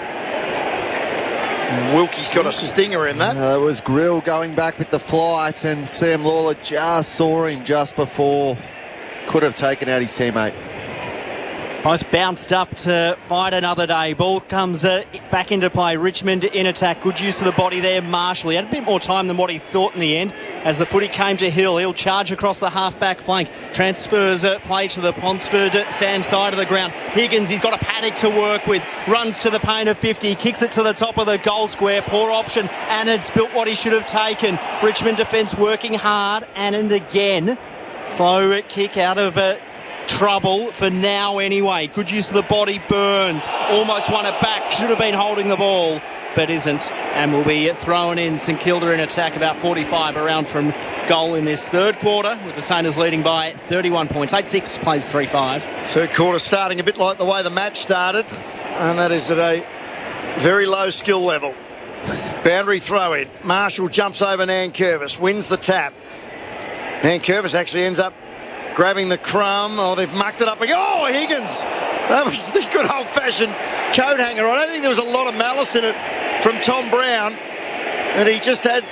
Wilkie's got a stinger in that. Uh, it was Grill going back with the flight, and Sam Lawler just saw him just before. Could have taken out his teammate. Both bounced up to fight another day. Ball comes uh, back into play. Richmond in attack. Good use of the body there. Marshall. He had a bit more time than what he thought in the end. As the footy came to Hill, he'll charge across the half-back flank. Transfers uh, play to the Ponsford stand side of the ground. Higgins, he's got a paddock to work with. Runs to the paint of fifty. Kicks it to the top of the goal square. Poor option. And it's built what he should have taken. Richmond defence working hard. And, and again, slow kick out of it. Trouble for now anyway. Good use of the body. Burns almost won it back. Should have been holding the ball, but isn't, and will be thrown in. St Kilda in attack, about forty-five around from goal in this third quarter, with the Saints leading by thirty-one points. eight six plays three five. Third quarter starting a bit like the way the match started, and that is at a very low skill level. Boundary throw in. Marshall jumps over Nankervis, wins the tap. Nankervis actually ends up grabbing the crumb. Oh, they've mucked it up again. Oh, Higgins. That was the good old-fashioned coat hanger. I don't think there was a lot of malice in it from Tom Brown. And he just had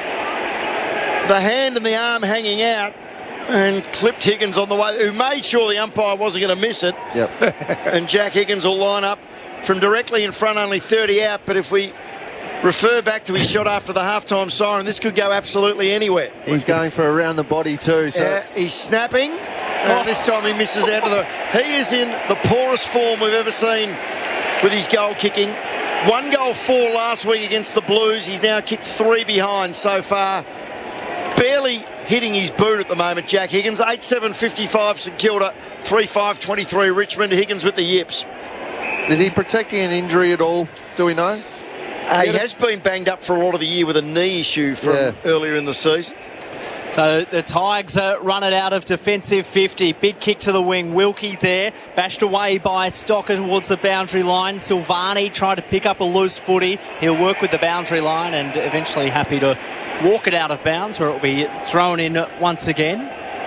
the hand and the arm hanging out and clipped Higgins on the way, who made sure the umpire wasn't going to miss it. Yep. And Jack Higgins will line up from directly in front, only thirty out. But if we refer back to his shot after the halftime siren, this could go absolutely anywhere. He's going for around the body too. So uh, he's snapping, and oh. this time he misses out of the... He is in the poorest form we've ever seen with his goal kicking. One goal, four last week against the Blues. He's now kicked three behind so far. Barely hitting his boot at the moment, Jack Higgins. eight seven fifty-five St Kilda, three five twenty-three Richmond. Higgins with the yips. Is he protecting an injury at all? Do we know? Uh, he has been banged up for a lot of the year with a knee issue from yeah. earlier in the season. So the Tigers uh, run it out of defensive fifty. Big kick to the wing. Wilkie there, bashed away by Stocker towards the boundary line. Silvani tried to pick up a loose footy. He'll work with the boundary line and eventually happy to walk it out of bounds, where it will be thrown in once again.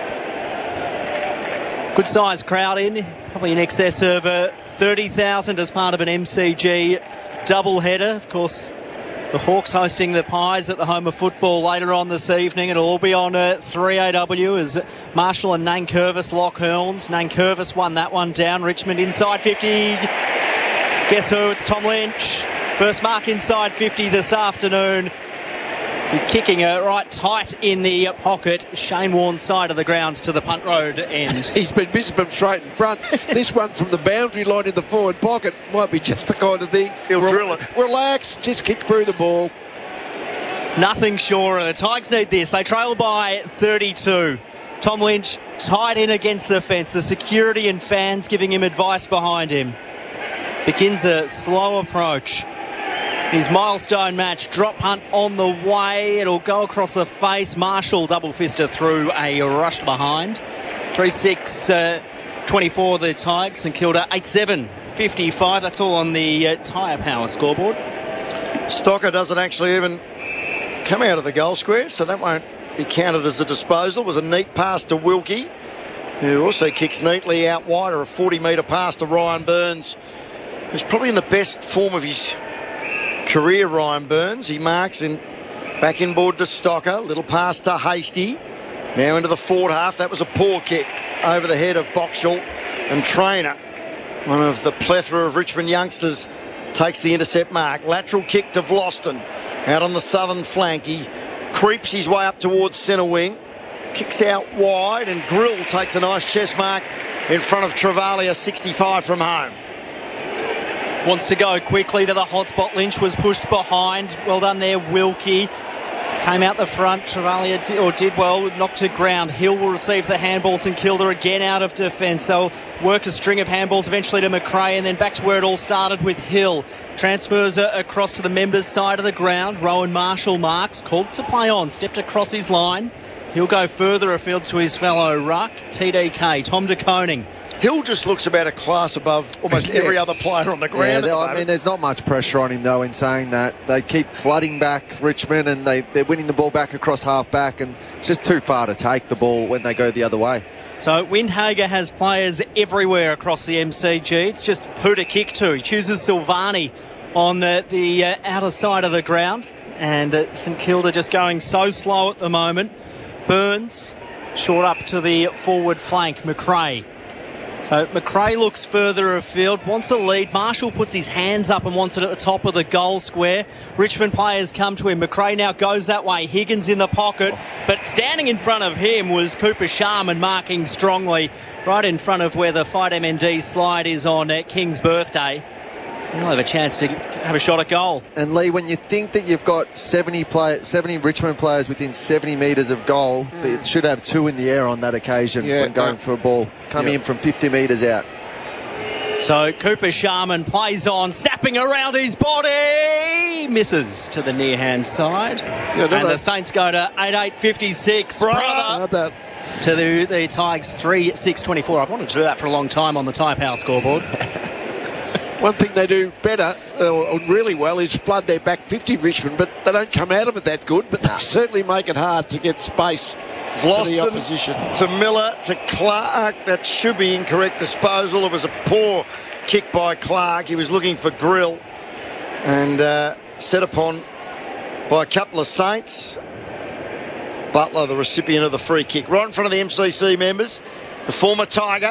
Good sized crowd in, probably in excess of uh, thirty thousand as part of an M C G double header. Of course, the Hawks hosting the Pies at the Home of Football later on this evening. It'll all be on uh, three A W as Marshall and Nankervis lock horns. Nankervis won that one down. Richmond inside fifty. Guess who? It's Tom Lynch. First mark inside fifty this afternoon. Be kicking it right tight in the pocket. Shane Warne's side of the ground to the punt road end. He's been missing from straight in front. This one from the boundary line in the forward pocket might be just the kind of thing. He'll Re- drill it. Relax, just kick through the ball. Nothing surer. The Tigers need this. They trail by thirty-two. Tom Lynch tied in against the fence. The security and fans giving him advice behind him. Begins a slow approach. His milestone match, drop punt on the way. It'll go across the face. Marshall double-fisted through a rush behind. three six twenty-four the Tigers. St Kilda eight seven fifty-five. That's all on the uh, Tyre Power scoreboard. Stocker doesn't actually even come out of the goal square, so that won't be counted as a disposal. It was a neat pass to Wilkie, who also kicks neatly out wide, or a forty metre pass to Ryan Burns, who's probably in the best form of his career, Ryan Burns. He marks in back inboard to Stocker. Little pass to Hasty. Now into the forward half. That was a poor kick over the head of Boxall. And Trainer, one of the plethora of Richmond youngsters, takes the intercept mark. Lateral kick to Vlosten out on the southern flank. He creeps his way up towards centre wing. Kicks out wide, and Grill takes a nice chest mark in front of Travalia, sixty-five from home. Wants to go quickly to the hotspot. Lynch was pushed behind. Well done there, Wilkie. Came out the front. Travalia did, or did well, knocked to ground. Hill will receive the handball. St Kilda again out of defence. They'll work a string of handballs eventually to McRae, and then back to where it all started with Hill. Transfers across to the members' side of the ground. Rowan Marshall marks, called to play on, stepped across his line. He'll go further afield to his fellow ruck, T D K, Tom De Koning. Hill just looks about a class above almost yeah. every other player on the ground. Yeah, the I mean, there's not much pressure on him, though, in saying that. They keep flooding back Richmond, and they, they're winning the ball back across half-back, and it's just too far to take the ball when they go the other way. So Windhager has players everywhere across the M C G. It's just who to kick to. He chooses Silvani on the, the uh, outer side of the ground, and uh, St Kilda just going so slow at the moment. Burns short up to the forward flank, McRae. So McRae looks further afield, wants a lead. Marshall puts his hands up and wants it at the top of the goal square. Richmond players come to him. McRae now goes that way. Higgins in the pocket, but standing in front of him was Cooper Sharman, marking strongly right in front of where the Fight M N D slide is on uh, King's birthday. He'll have a chance to have a shot at goal. And Lee, when you think that you've got seventy, play, seventy Richmond players within seventy metres of goal, mm. it should have two in the air on that occasion yeah, when going no. for a ball. Coming yeah. in from fifty metres out. So Cooper Sharman plays on, snapping around his body. Misses to the near hand side. Yeah, and know. the Saints go to eight eight fifty-six. Brother. Brother. To the, the Tigers three six twenty-four. I've wanted to do that for a long time on the Tyre Power scoreboard. One thing they do better, uh, really well, is flood their back fifty, Richmond, but they don't come out of it that good, but they certainly make it hard to get space for the opposition. To Miller, to Clark. That should be incorrect disposal. It was a poor kick by Clark. He was looking for Grill and uh, set upon by a couple of Saints. Butler, the recipient of the free kick, right in front of the M C C members, the former Tiger.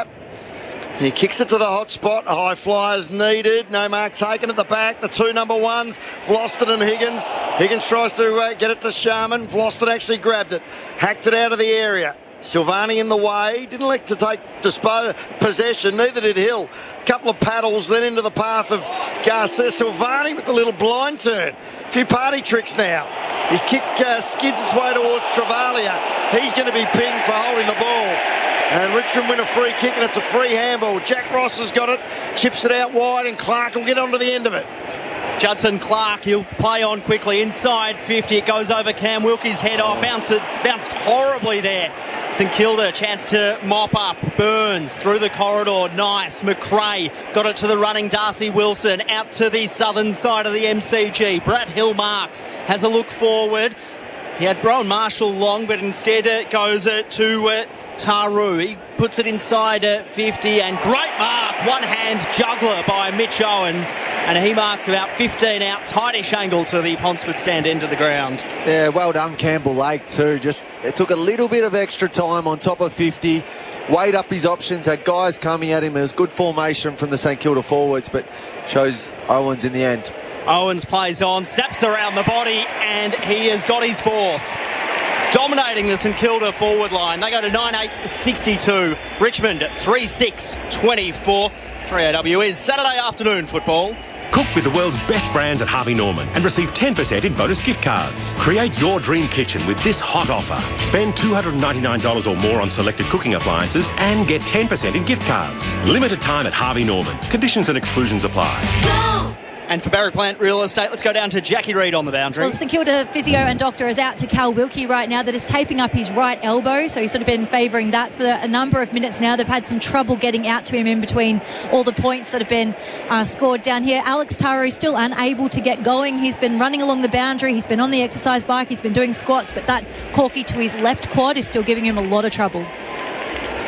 He kicks it to the hot spot. High flyers needed. No mark taken at the back. The two number ones, Vlosten and Higgins. Higgins tries to uh, get it to Sharman. Vlosten actually grabbed it. Hacked it out of the area. Silvani in the way. Didn't like to take dispose, possession. Neither did Hill. A couple of paddles then into the path of Garcia. Silvani with the little blind turn. A few party tricks now. His kick uh, skids its way towards Travalia. He's going to be pinged for holding the ball. And Richmond win a free kick, and it's a free handball. Jack Ross has got it, chips it out wide, and Clark will get onto the end of it. Judson Clark, he'll play on quickly inside fifty. It goes over Cam Wilkie's head off. Bounced, it, bounced horribly there. St Kilda, chance to mop up. Burns through the corridor. Nice. McRae got it to the running Darcy Wilson. Out to the southern side of the M C G. Brad Hill marks. Has a look forward. He had Rowan Marshall long, but instead it goes uh, to uh, Taru. He puts it inside uh, fifty, and great mark. One-hand juggler by Mitch Owens, and he marks about fifteen out. Tightish angle to the Ponsford stand end of the ground. Yeah, well done Campbell Lake too. Just it took a little bit of extra time on top of fifty. Weighed up his options, had guys coming at him. It was good formation from the St Kilda forwards, but chose Owens in the end. Owens plays on, snaps around the body, and he has got his fourth. Dominating the St Kilda forward line. They go to nine eight sixty-two. Richmond three six twenty-four. three A W is Saturday afternoon football. Cook with the world's best brands at Harvey Norman and receive ten percent in bonus gift cards. Create your dream kitchen with this hot offer. Spend two hundred ninety-nine dollars or more on selected cooking appliances and get ten percent in gift cards. Limited time at Harvey Norman. Conditions and exclusions apply. Go! And for Barry Plant Real Estate, let's go down to Jackie Reid on the boundary. Well, St Kilda physio and doctor is out to Cal Wilkie right now. That is taping up his right elbow, so he's sort of been favouring that for a number of minutes now. They've had some trouble getting out to him in between all the points that have been uh, scored down here. Alex Taru still unable to get going. He's been running along the boundary. He's been on the exercise bike. He's been doing squats, but that corky to his left quad is still giving him a lot of trouble.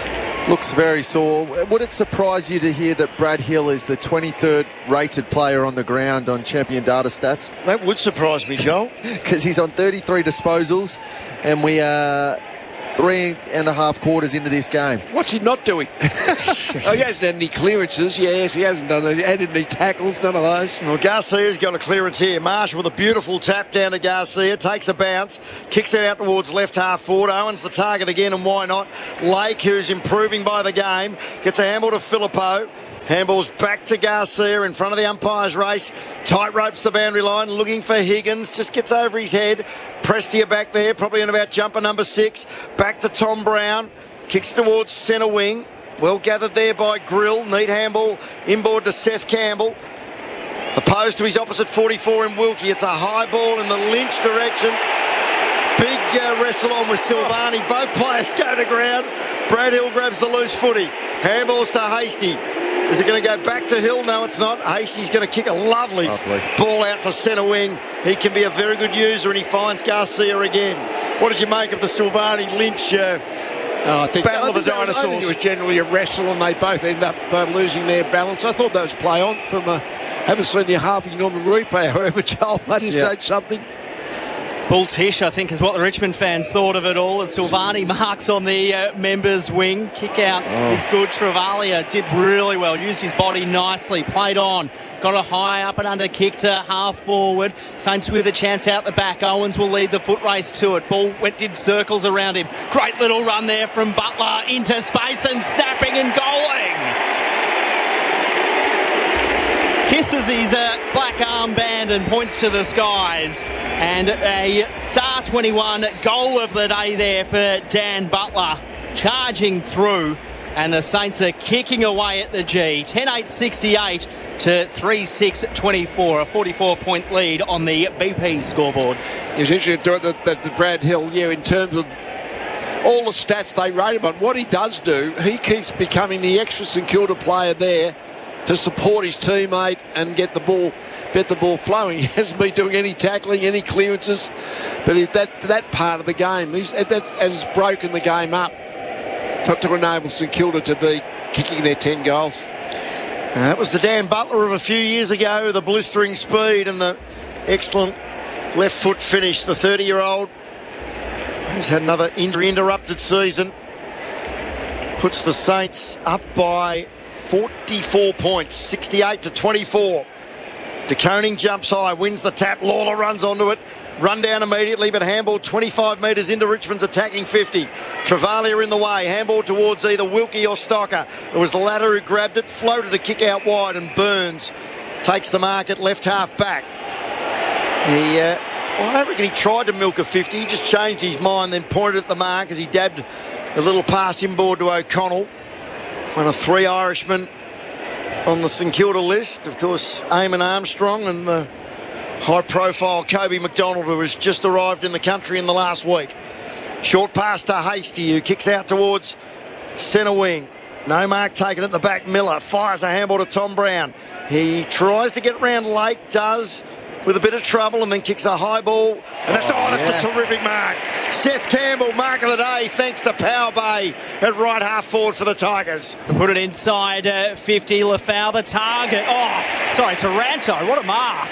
Looks very sore. Would it surprise you to hear that Brad Hill is the twenty-third rated player on the ground on Champion Data Stats? That would surprise me, Joel. Because he's on thirty-three disposals, and we are three and a half quarters into this game. What's he not doing? Oh, he hasn't had any clearances. Yes, he hasn't done any, added any tackles, none of those. Well, Garcia's got a clearance here. Marshall with a beautiful tap down to Garcia, takes a bounce, kicks it out towards left half forward. Owens the target again, and why not? Lake, who's improving by the game, gets a handball to Filippo. Handball's back to Garcia in front of the umpire's race. Tight ropes the boundary line, looking for Higgins. Just gets over his head. Prestia back there, probably in about jumper number six. Back to Tom Brown. Kicks towards centre wing. Well gathered there by Grill. Neat handball inboard to Seth Campbell. Opposed to his opposite forty-four in Wilkie. It's a high ball in the Lynch direction. Big uh, wrestle on with Silvani. Both players go to ground. Brad Hill grabs the loose footy. Handballs to Hasty. Is it going to go back to Hill? No, it's not. Hasty's going to kick a lovely, lovely ball out to centre wing. He can be a very good user, and he finds Garcia again. What did you make of the Silvani-Lynch uh, oh, I think, battle I of the think dinosaurs? I think it was generally a wrestle, and they both end up uh, losing their balance. I thought that was play on from... Uh, haven't seen the Harvey Norman replay, however, Joel might have Yeah. said something. Bull Tish, I think, is what the Richmond fans thought of it all. As Silvani marks on the uh, members' wing. Kick out Oh. is good. Travalia did really well. Used his body nicely. Played on. Got a high up and under kick to half forward. Saints with a chance out the back. Owens will lead the foot race to it. Ball went, did circles around him. Great little run there from Butler into space and snapping and goaling. Kisses his uh, black armband and points to the skies. And a star twenty-one goal of the day there for Dan Butler. Charging through. And the Saints are kicking away at the G. ten eight sixty-eight to three six twenty-four. A forty-four point lead on the B P scoreboard. It was interesting to that, that the Brad Hill, yeah, in terms of all the stats they rate him on, what he does do, he keeps becoming the extra St Kilda player there to support his teammate and get the ball get the ball flowing. He hasn't been doing any tackling, any clearances, but if that that part of the game, he's, that has broken the game up for, to enable St Kilda to be kicking their ten goals. Uh, that was the Dan Butler of a few years ago, the blistering speed and the excellent left foot finish. The thirty-year-old who's had another injury-interrupted season puts the Saints up by forty-four points, sixty-eight to twenty-four. De Koning jumps high, wins the tap. Lawler runs onto it. Run down immediately, but handball twenty-five metres into Richmond's attacking fifty. Travalia in the way. Handball towards either Wilkie or Stocker. It was the latter who grabbed it, floated a kick out wide, and Burns takes the mark at left half back. He, uh, well, I don't reckon he tried to milk a fifty. He just changed his mind, then pointed at the mark as he dabbed a little pass inboard to O'Connell. One of three Irishmen on the St Kilda list. Of course, Eamon Armstrong and the high-profile Kobe McDonald, who has just arrived in the country in the last week. Short pass to Hasty, who kicks out towards centre wing. No mark taken at the back. Miller fires a handball to Tom Brown. He tries to get round Lake, does, with a bit of trouble, and then kicks a high ball. And that's, oh, oh that's yes. a terrific mark. Seth Campbell, mark of the day, thanks to Power Bay at right half forward for the Tigers. Put it inside uh, fifty. Lafau, the target. Oh, sorry, Taranto. What a mark.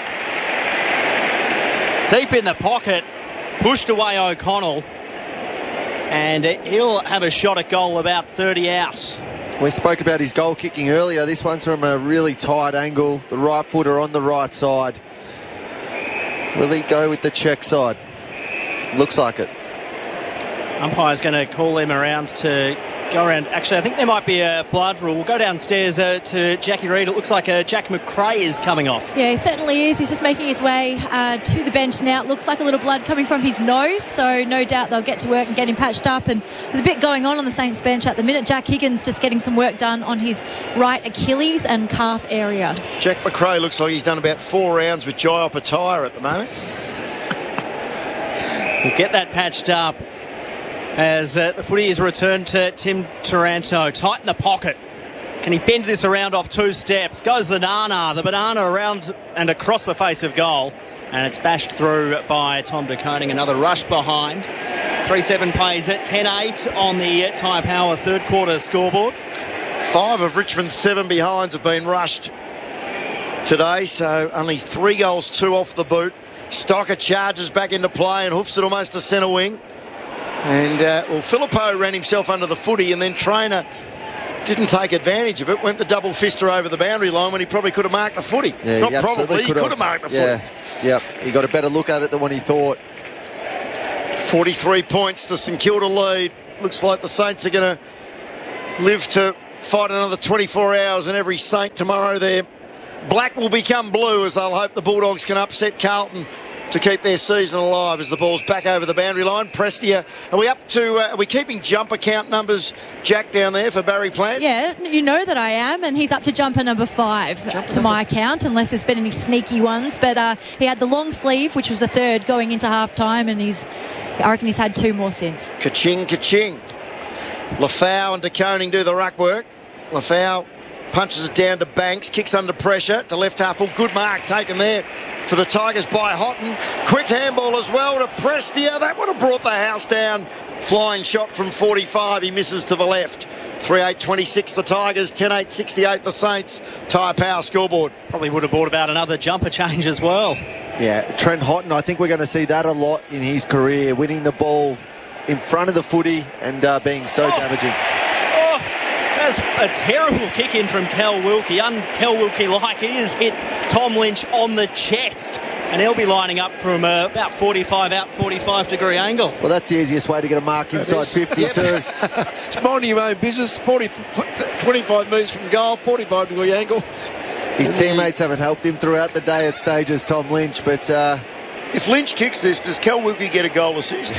Deep in the pocket. Pushed away O'Connell. And he'll have a shot at goal about thirty out. We spoke about his goal kicking earlier. This one's from a really tight angle. The right footer on the right side. Will he go with the check side? Looks like it. Umpire's going to call him around to go around. Actually, I think there might be a blood rule. We'll go downstairs uh, to Jackie Reid. It looks like uh, Jack McRae is coming off. Yeah, he certainly is. He's just making his way uh, to the bench now. It looks like a little blood coming from his nose, so no doubt they'll get to work and get him patched up. And there's a bit going on on the Saints bench at the minute. Jack Higgins just getting some work done on his right Achilles and calf area. Jack McRae looks like he's done about four rounds with Jai Opataya at the moment. We'll get that patched up as uh, the footy is returned to Tim Taranto. Tight in the pocket. Can he bend this around off two steps? Goes the Nana, the banana around and across the face of goal. And it's bashed through by Tom De Koning. Another rush behind. three seven plays at ten eight on the Tyre Power third quarter scoreboard. Five of Richmond's seven behinds have been rushed today, so only three goals, two off the boot. Stocker charges back into play and hoofs it almost to centre wing. And, uh, well, Filippo ran himself under the footy, and then Trainer didn't take advantage of it, went the double fister over the boundary line when he probably could have marked the footy. Yeah, Not he probably, he could could have marked the yeah. footy. Yep, he got a better look at it than what he thought. forty-three points, the St Kilda lead. Looks like the Saints are going to live to fight another twenty-four hours, and every Saint tomorrow there. Black will become blue as they'll hope the Bulldogs can upset Carlton to keep their season alive as the ball's back over the boundary line. Prestia, are we up to, uh, are we keeping jumper count numbers, Jack, down there for Barry Plant? Yeah, you know that I am, and he's up to jumper number five Jumper to number my count, unless there's been any sneaky ones. But uh, he had the long sleeve, which was the third going into half-time, and he's, I reckon he's had two more since. Ka-ching, ka-ching. Lafau and De Koning do the ruck work. Lafau punches it down to Banks, kicks under pressure to left half. Well, good mark taken there for the Tigers by Houghton. Quick handball as well to Prestia. That would have brought the house down. Flying shot from forty-five. He misses to the left. three eight twenty-six the Tigers, ten eight sixty-eight the Saints. Tyre Power scoreboard. Probably would have brought about another jumper change as well. Yeah, Trent Houghton, I think we're going to see that a lot in his career, winning the ball in front of the footy and uh, being so Oh. damaging. Oh, that's a terrible kick in from Kel Wilkie. Un-Kel Wilkie-like. He has hit Tom Lynch on the chest, and he'll be lining up from uh, about forty-five out, forty-five degree angle. Well, that's the easiest way to get a mark inside fifty-two. It's minding your own business. forty, twenty-five metres from goal, forty-five degree angle. His teammates haven't helped him throughout the day at stages, Tom Lynch, but... Uh, if Lynch kicks this, does Kel Wilkie get a goal assist?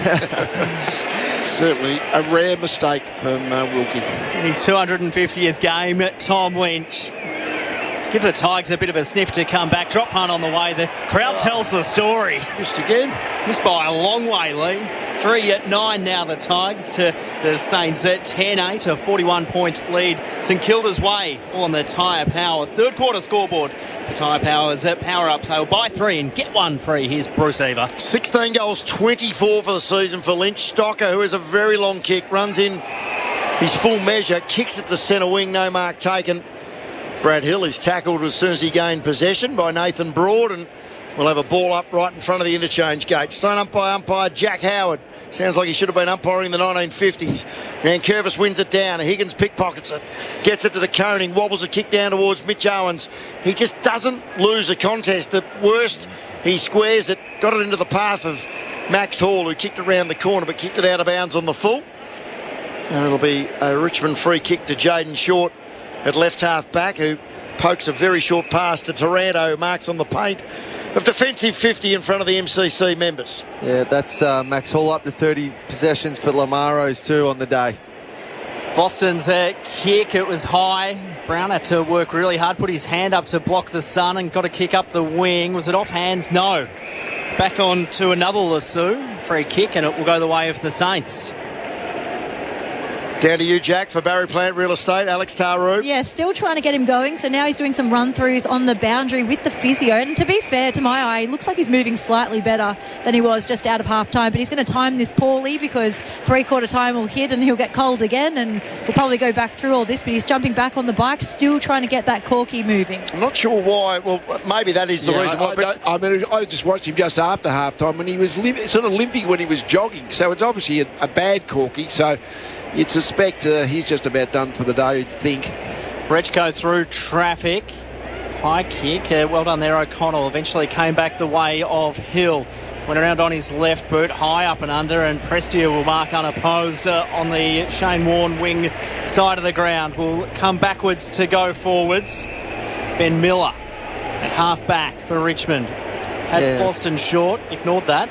Certainly a rare mistake from uh, Wilkie. In his two hundred fiftieth game, Tom Lynch. Give the Tigers a bit of a sniff to come back. Drop punt on the way. The crowd tells the story. Missed again. Missed by a long way, Lee. Three at nine now, the Tigers to the Saints at ten eight, a forty-one point lead. St Kilda's way on the Tyre Power. Third quarter scoreboard. The Tyre Power's at power up, so buy three and get one free. Here's Bruce Eva. sixteen goals, twenty-four for the season for Lynch. Stocker, who has a very long kick, runs in his full measure, kicks it to centre wing, no mark taken. Brad Hill is tackled as soon as he gained possession by Nathan Broad, and we'll have a ball up right in front of the interchange gate. Thrown up by umpire Jack Howard. Sounds like he should have been umpiring in the nineteen fifties. And Curvis wins it down. Higgins pickpockets it. Gets it to the Koning. Wobbles a kick down towards Mitch Owens. He just doesn't lose a contest. At worst, he squares it. Got it into the path of Max Hall, who kicked it around the corner but kicked it out of bounds on the full. And it'll be a Richmond free kick to Jaden Short at left half back, who pokes a very short pass to Taranto, who marks on the paint of defensive fifty in front of the M C C members. Yeah, that's uh, Max Hall up to thirty possessions for Lamaros too on the day. Boston's uh, kick, it was high. Brown had to work really hard, put his hand up to block the sun and got a kick up the wing. Was it off hands? No. Back on to another Lasso. Free kick, and it will go the way of the Saints. Down to you, Jack, for Barry Plant Real Estate. Alex Taru. Yeah, still trying to get him going. So now he's doing some run-throughs on the boundary with the physio. And to be fair, to my eye, he looks like he's moving slightly better than he was just out of half-time. But he's going to time this poorly because three-quarter time will hit and he'll get cold again. And we'll probably go back through all this. But he's jumping back on the bike, still trying to get that corky moving. I'm not sure why. Well, maybe that is the Yeah, reason I, why. I, But I mean, I just watched him just after half-time when he was lim- sort of limping when he was jogging. So it's obviously a, a bad corky. So you'd suspect uh, he's just about done for the day, you'd think. Rechko through traffic. High kick. Uh, well done there, O'Connell. Eventually came back the way of Hill. Went around on his left boot, high up and under, and Prestia will mark unopposed uh, on the Shane Warne wing side of the ground. Will come backwards to go forwards. Ben Miller at half back for Richmond. Had Yeah. Boston short, ignored that.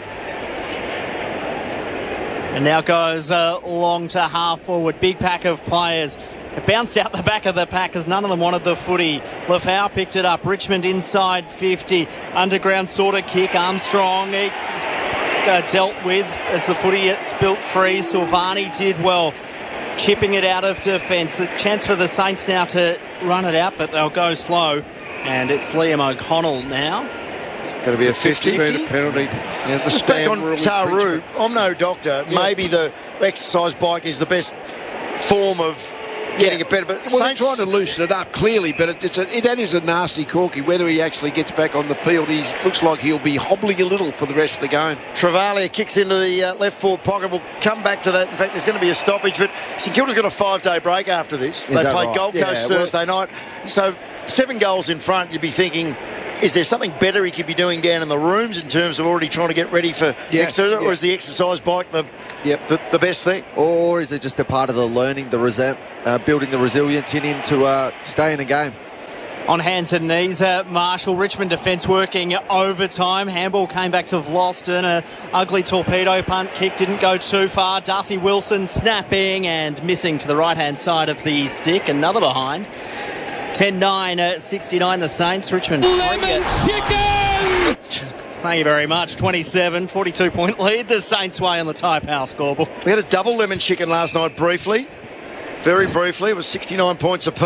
And now goes uh, long to half forward. Big pack of players. It bounced out the back of the pack because none of them wanted the footy. Lafau picked it up. Richmond inside fifty. Underground sort of kick. Armstrong he's, uh, dealt with as the footy gets spilt free. Silvani did well, chipping it out of defence. A chance for the Saints now to run it out, but they'll go slow. And it's Liam O'Connell now. Going to be a fifty. metre penalty. Yeah, the Just back stand on rule Taru, infringement. I'm no doctor. Yeah. Maybe the exercise bike is the best form of getting Yeah. it better. But Well, Saints, they're trying to loosen it up clearly, but it, it's a, it, that is a nasty corky. Whether he actually gets back on the field, he looks like he'll be hobbling a little for the rest of the game. Travalia kicks into the uh, left forward pocket. We'll come back to that. In fact, there's going to be a stoppage, but St Kilda's got a five-day break after this. Is They that play right? Gold Yeah, Coast well- Thursday night. So seven goals in front, you'd be thinking, is there something better he could be doing down in the rooms in terms of already trying to get ready for Yeah, next Thursday, yeah. or is the exercise bike the, Yep. the the best thing? Or is it just a part of the learning, the resent, uh, building the resilience in him to uh, stay in a game? On hands and knees, uh, Marshall. Richmond defence working overtime. Handball came back to Vlosten. A ugly torpedo punt kick didn't go too far. Darcy Wilson snapping and missing to the right-hand side of the stick. Another behind. ten nine, uh, sixty-nine the Saints. Richmond. Lemon chicken! Thank you very much. twenty-seven, forty-two point lead. The Saints way on the Type House scoreboard. We had a double lemon chicken last night briefly. Very briefly. It was sixty-nine points apiece.